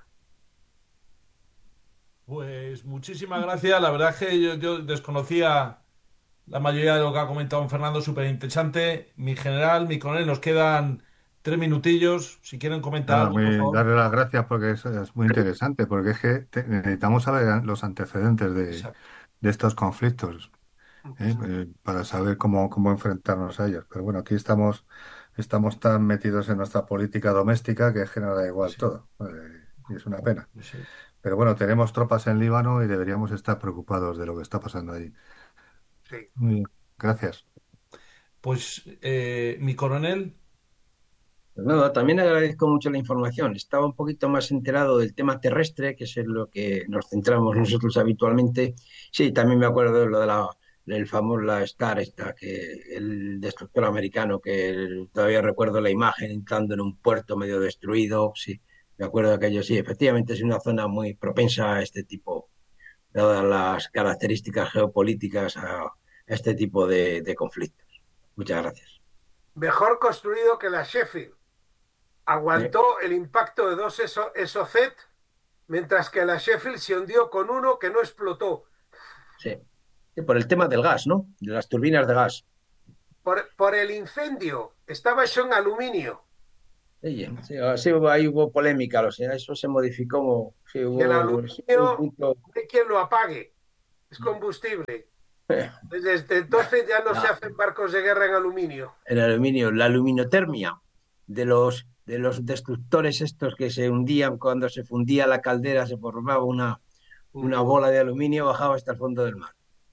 Speaker 2: Pues muchísimas gracias. La verdad es que yo, yo desconocía la mayoría de lo que ha comentado don Fernando, súper interesante. Mi general, mi coronel, nos quedan tres minutillos. Si quieren comentar
Speaker 1: Nada,
Speaker 2: algo, por
Speaker 1: muy,
Speaker 2: favor.
Speaker 1: darle las gracias porque es, es muy interesante, porque es que te- necesitamos saber los antecedentes de,
Speaker 2: Exacto.
Speaker 1: de estos conflictos, ¿eh? Eh, para saber cómo, cómo enfrentarnos a ellos. Pero bueno, aquí estamos, estamos tan metidos en nuestra política doméstica que es que nos da igual
Speaker 2: Sí,
Speaker 1: todo. Eh, y es una pena.
Speaker 2: sí.
Speaker 1: Pero bueno, tenemos tropas en Líbano y deberíamos estar preocupados de lo que está pasando allí.
Speaker 4: Sí.
Speaker 1: Muy bien, gracias.
Speaker 2: Pues eh, mi coronel,
Speaker 3: Pues nada, también agradezco mucho la información. Estaba un poquito más enterado del tema terrestre, que es en lo que nos centramos nosotros habitualmente. Sí, también me acuerdo de lo de la, del famoso la Star, esta, que el destructor americano, que el- todavía recuerdo la imagen entrando en un puerto medio destruido. Sí, me acuerdo de aquello. Sí, efectivamente es una zona muy propensa a este tipo, dadas las características geopolíticas, a, a este tipo de de conflictos. Muchas gracias.
Speaker 4: Mejor construido que la Sheffield.
Speaker 3: Eh,
Speaker 4: Aguantó el impacto de dos ESO, ESOCET, mientras que la Sheffield se hundió con uno que no explotó.
Speaker 3: sí. Sí, por el tema del gas, ¿no? De las turbinas de gas.
Speaker 4: Por, por el incendio, estaba hecho en aluminio.
Speaker 3: Sí, sí, sí, hubo- ahí hubo polémica, o sea, eso se modificó, sí,
Speaker 4: Y el
Speaker 3: hubo sí, un
Speaker 4: aluminio,
Speaker 3: punto.
Speaker 4: no hay quien lo apague, es combustible. Desde entonces ya no se
Speaker 3: La-
Speaker 4: hacen barcos de guerra en aluminio.
Speaker 3: el aluminio, la luminotermia de los, de los destructores estos que se hundían cuando se fundía la caldera, se formaba una, una
Speaker 4: Ujú.
Speaker 3: bola de aluminio, bajaba hasta el fondo del mar.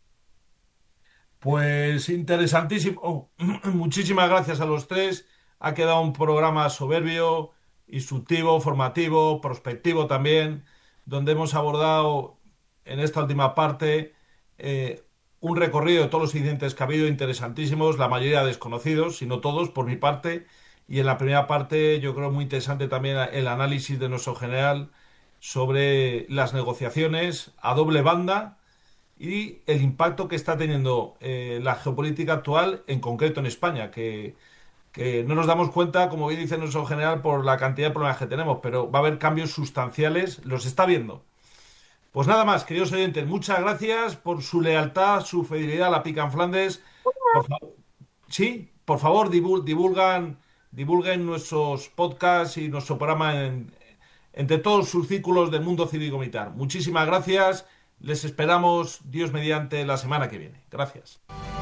Speaker 2: Pues interesantísimo. Oh, muchísimas gracias a los tres. Ha quedado un programa soberbio, instructivo, formativo, prospectivo también, donde hemos abordado en esta última parte eh, un recorrido de todos los incidentes que ha habido interesantísimos, la mayoría desconocidos, si no todos, por mi parte. Y en la primera parte yo creo muy interesante también el análisis de nuestro general sobre las negociaciones a doble banda y el impacto que está teniendo eh, la geopolítica actual, en concreto en España, que, que no nos damos cuenta, como bien dice nuestro general, por la cantidad de problemas que tenemos, pero va a haber cambios sustanciales, los está viendo. Pues nada más, queridos oyentes, muchas gracias por su lealtad, su fidelidad a la Pica en Flandes. Por favor, sí, por favor, divul- divulgan, divulguen nuestros podcasts y nuestro programa en, entre todos sus círculos del mundo cívico-militar. Muchísimas gracias. Les esperamos, Dios mediante, la semana que viene. Gracias.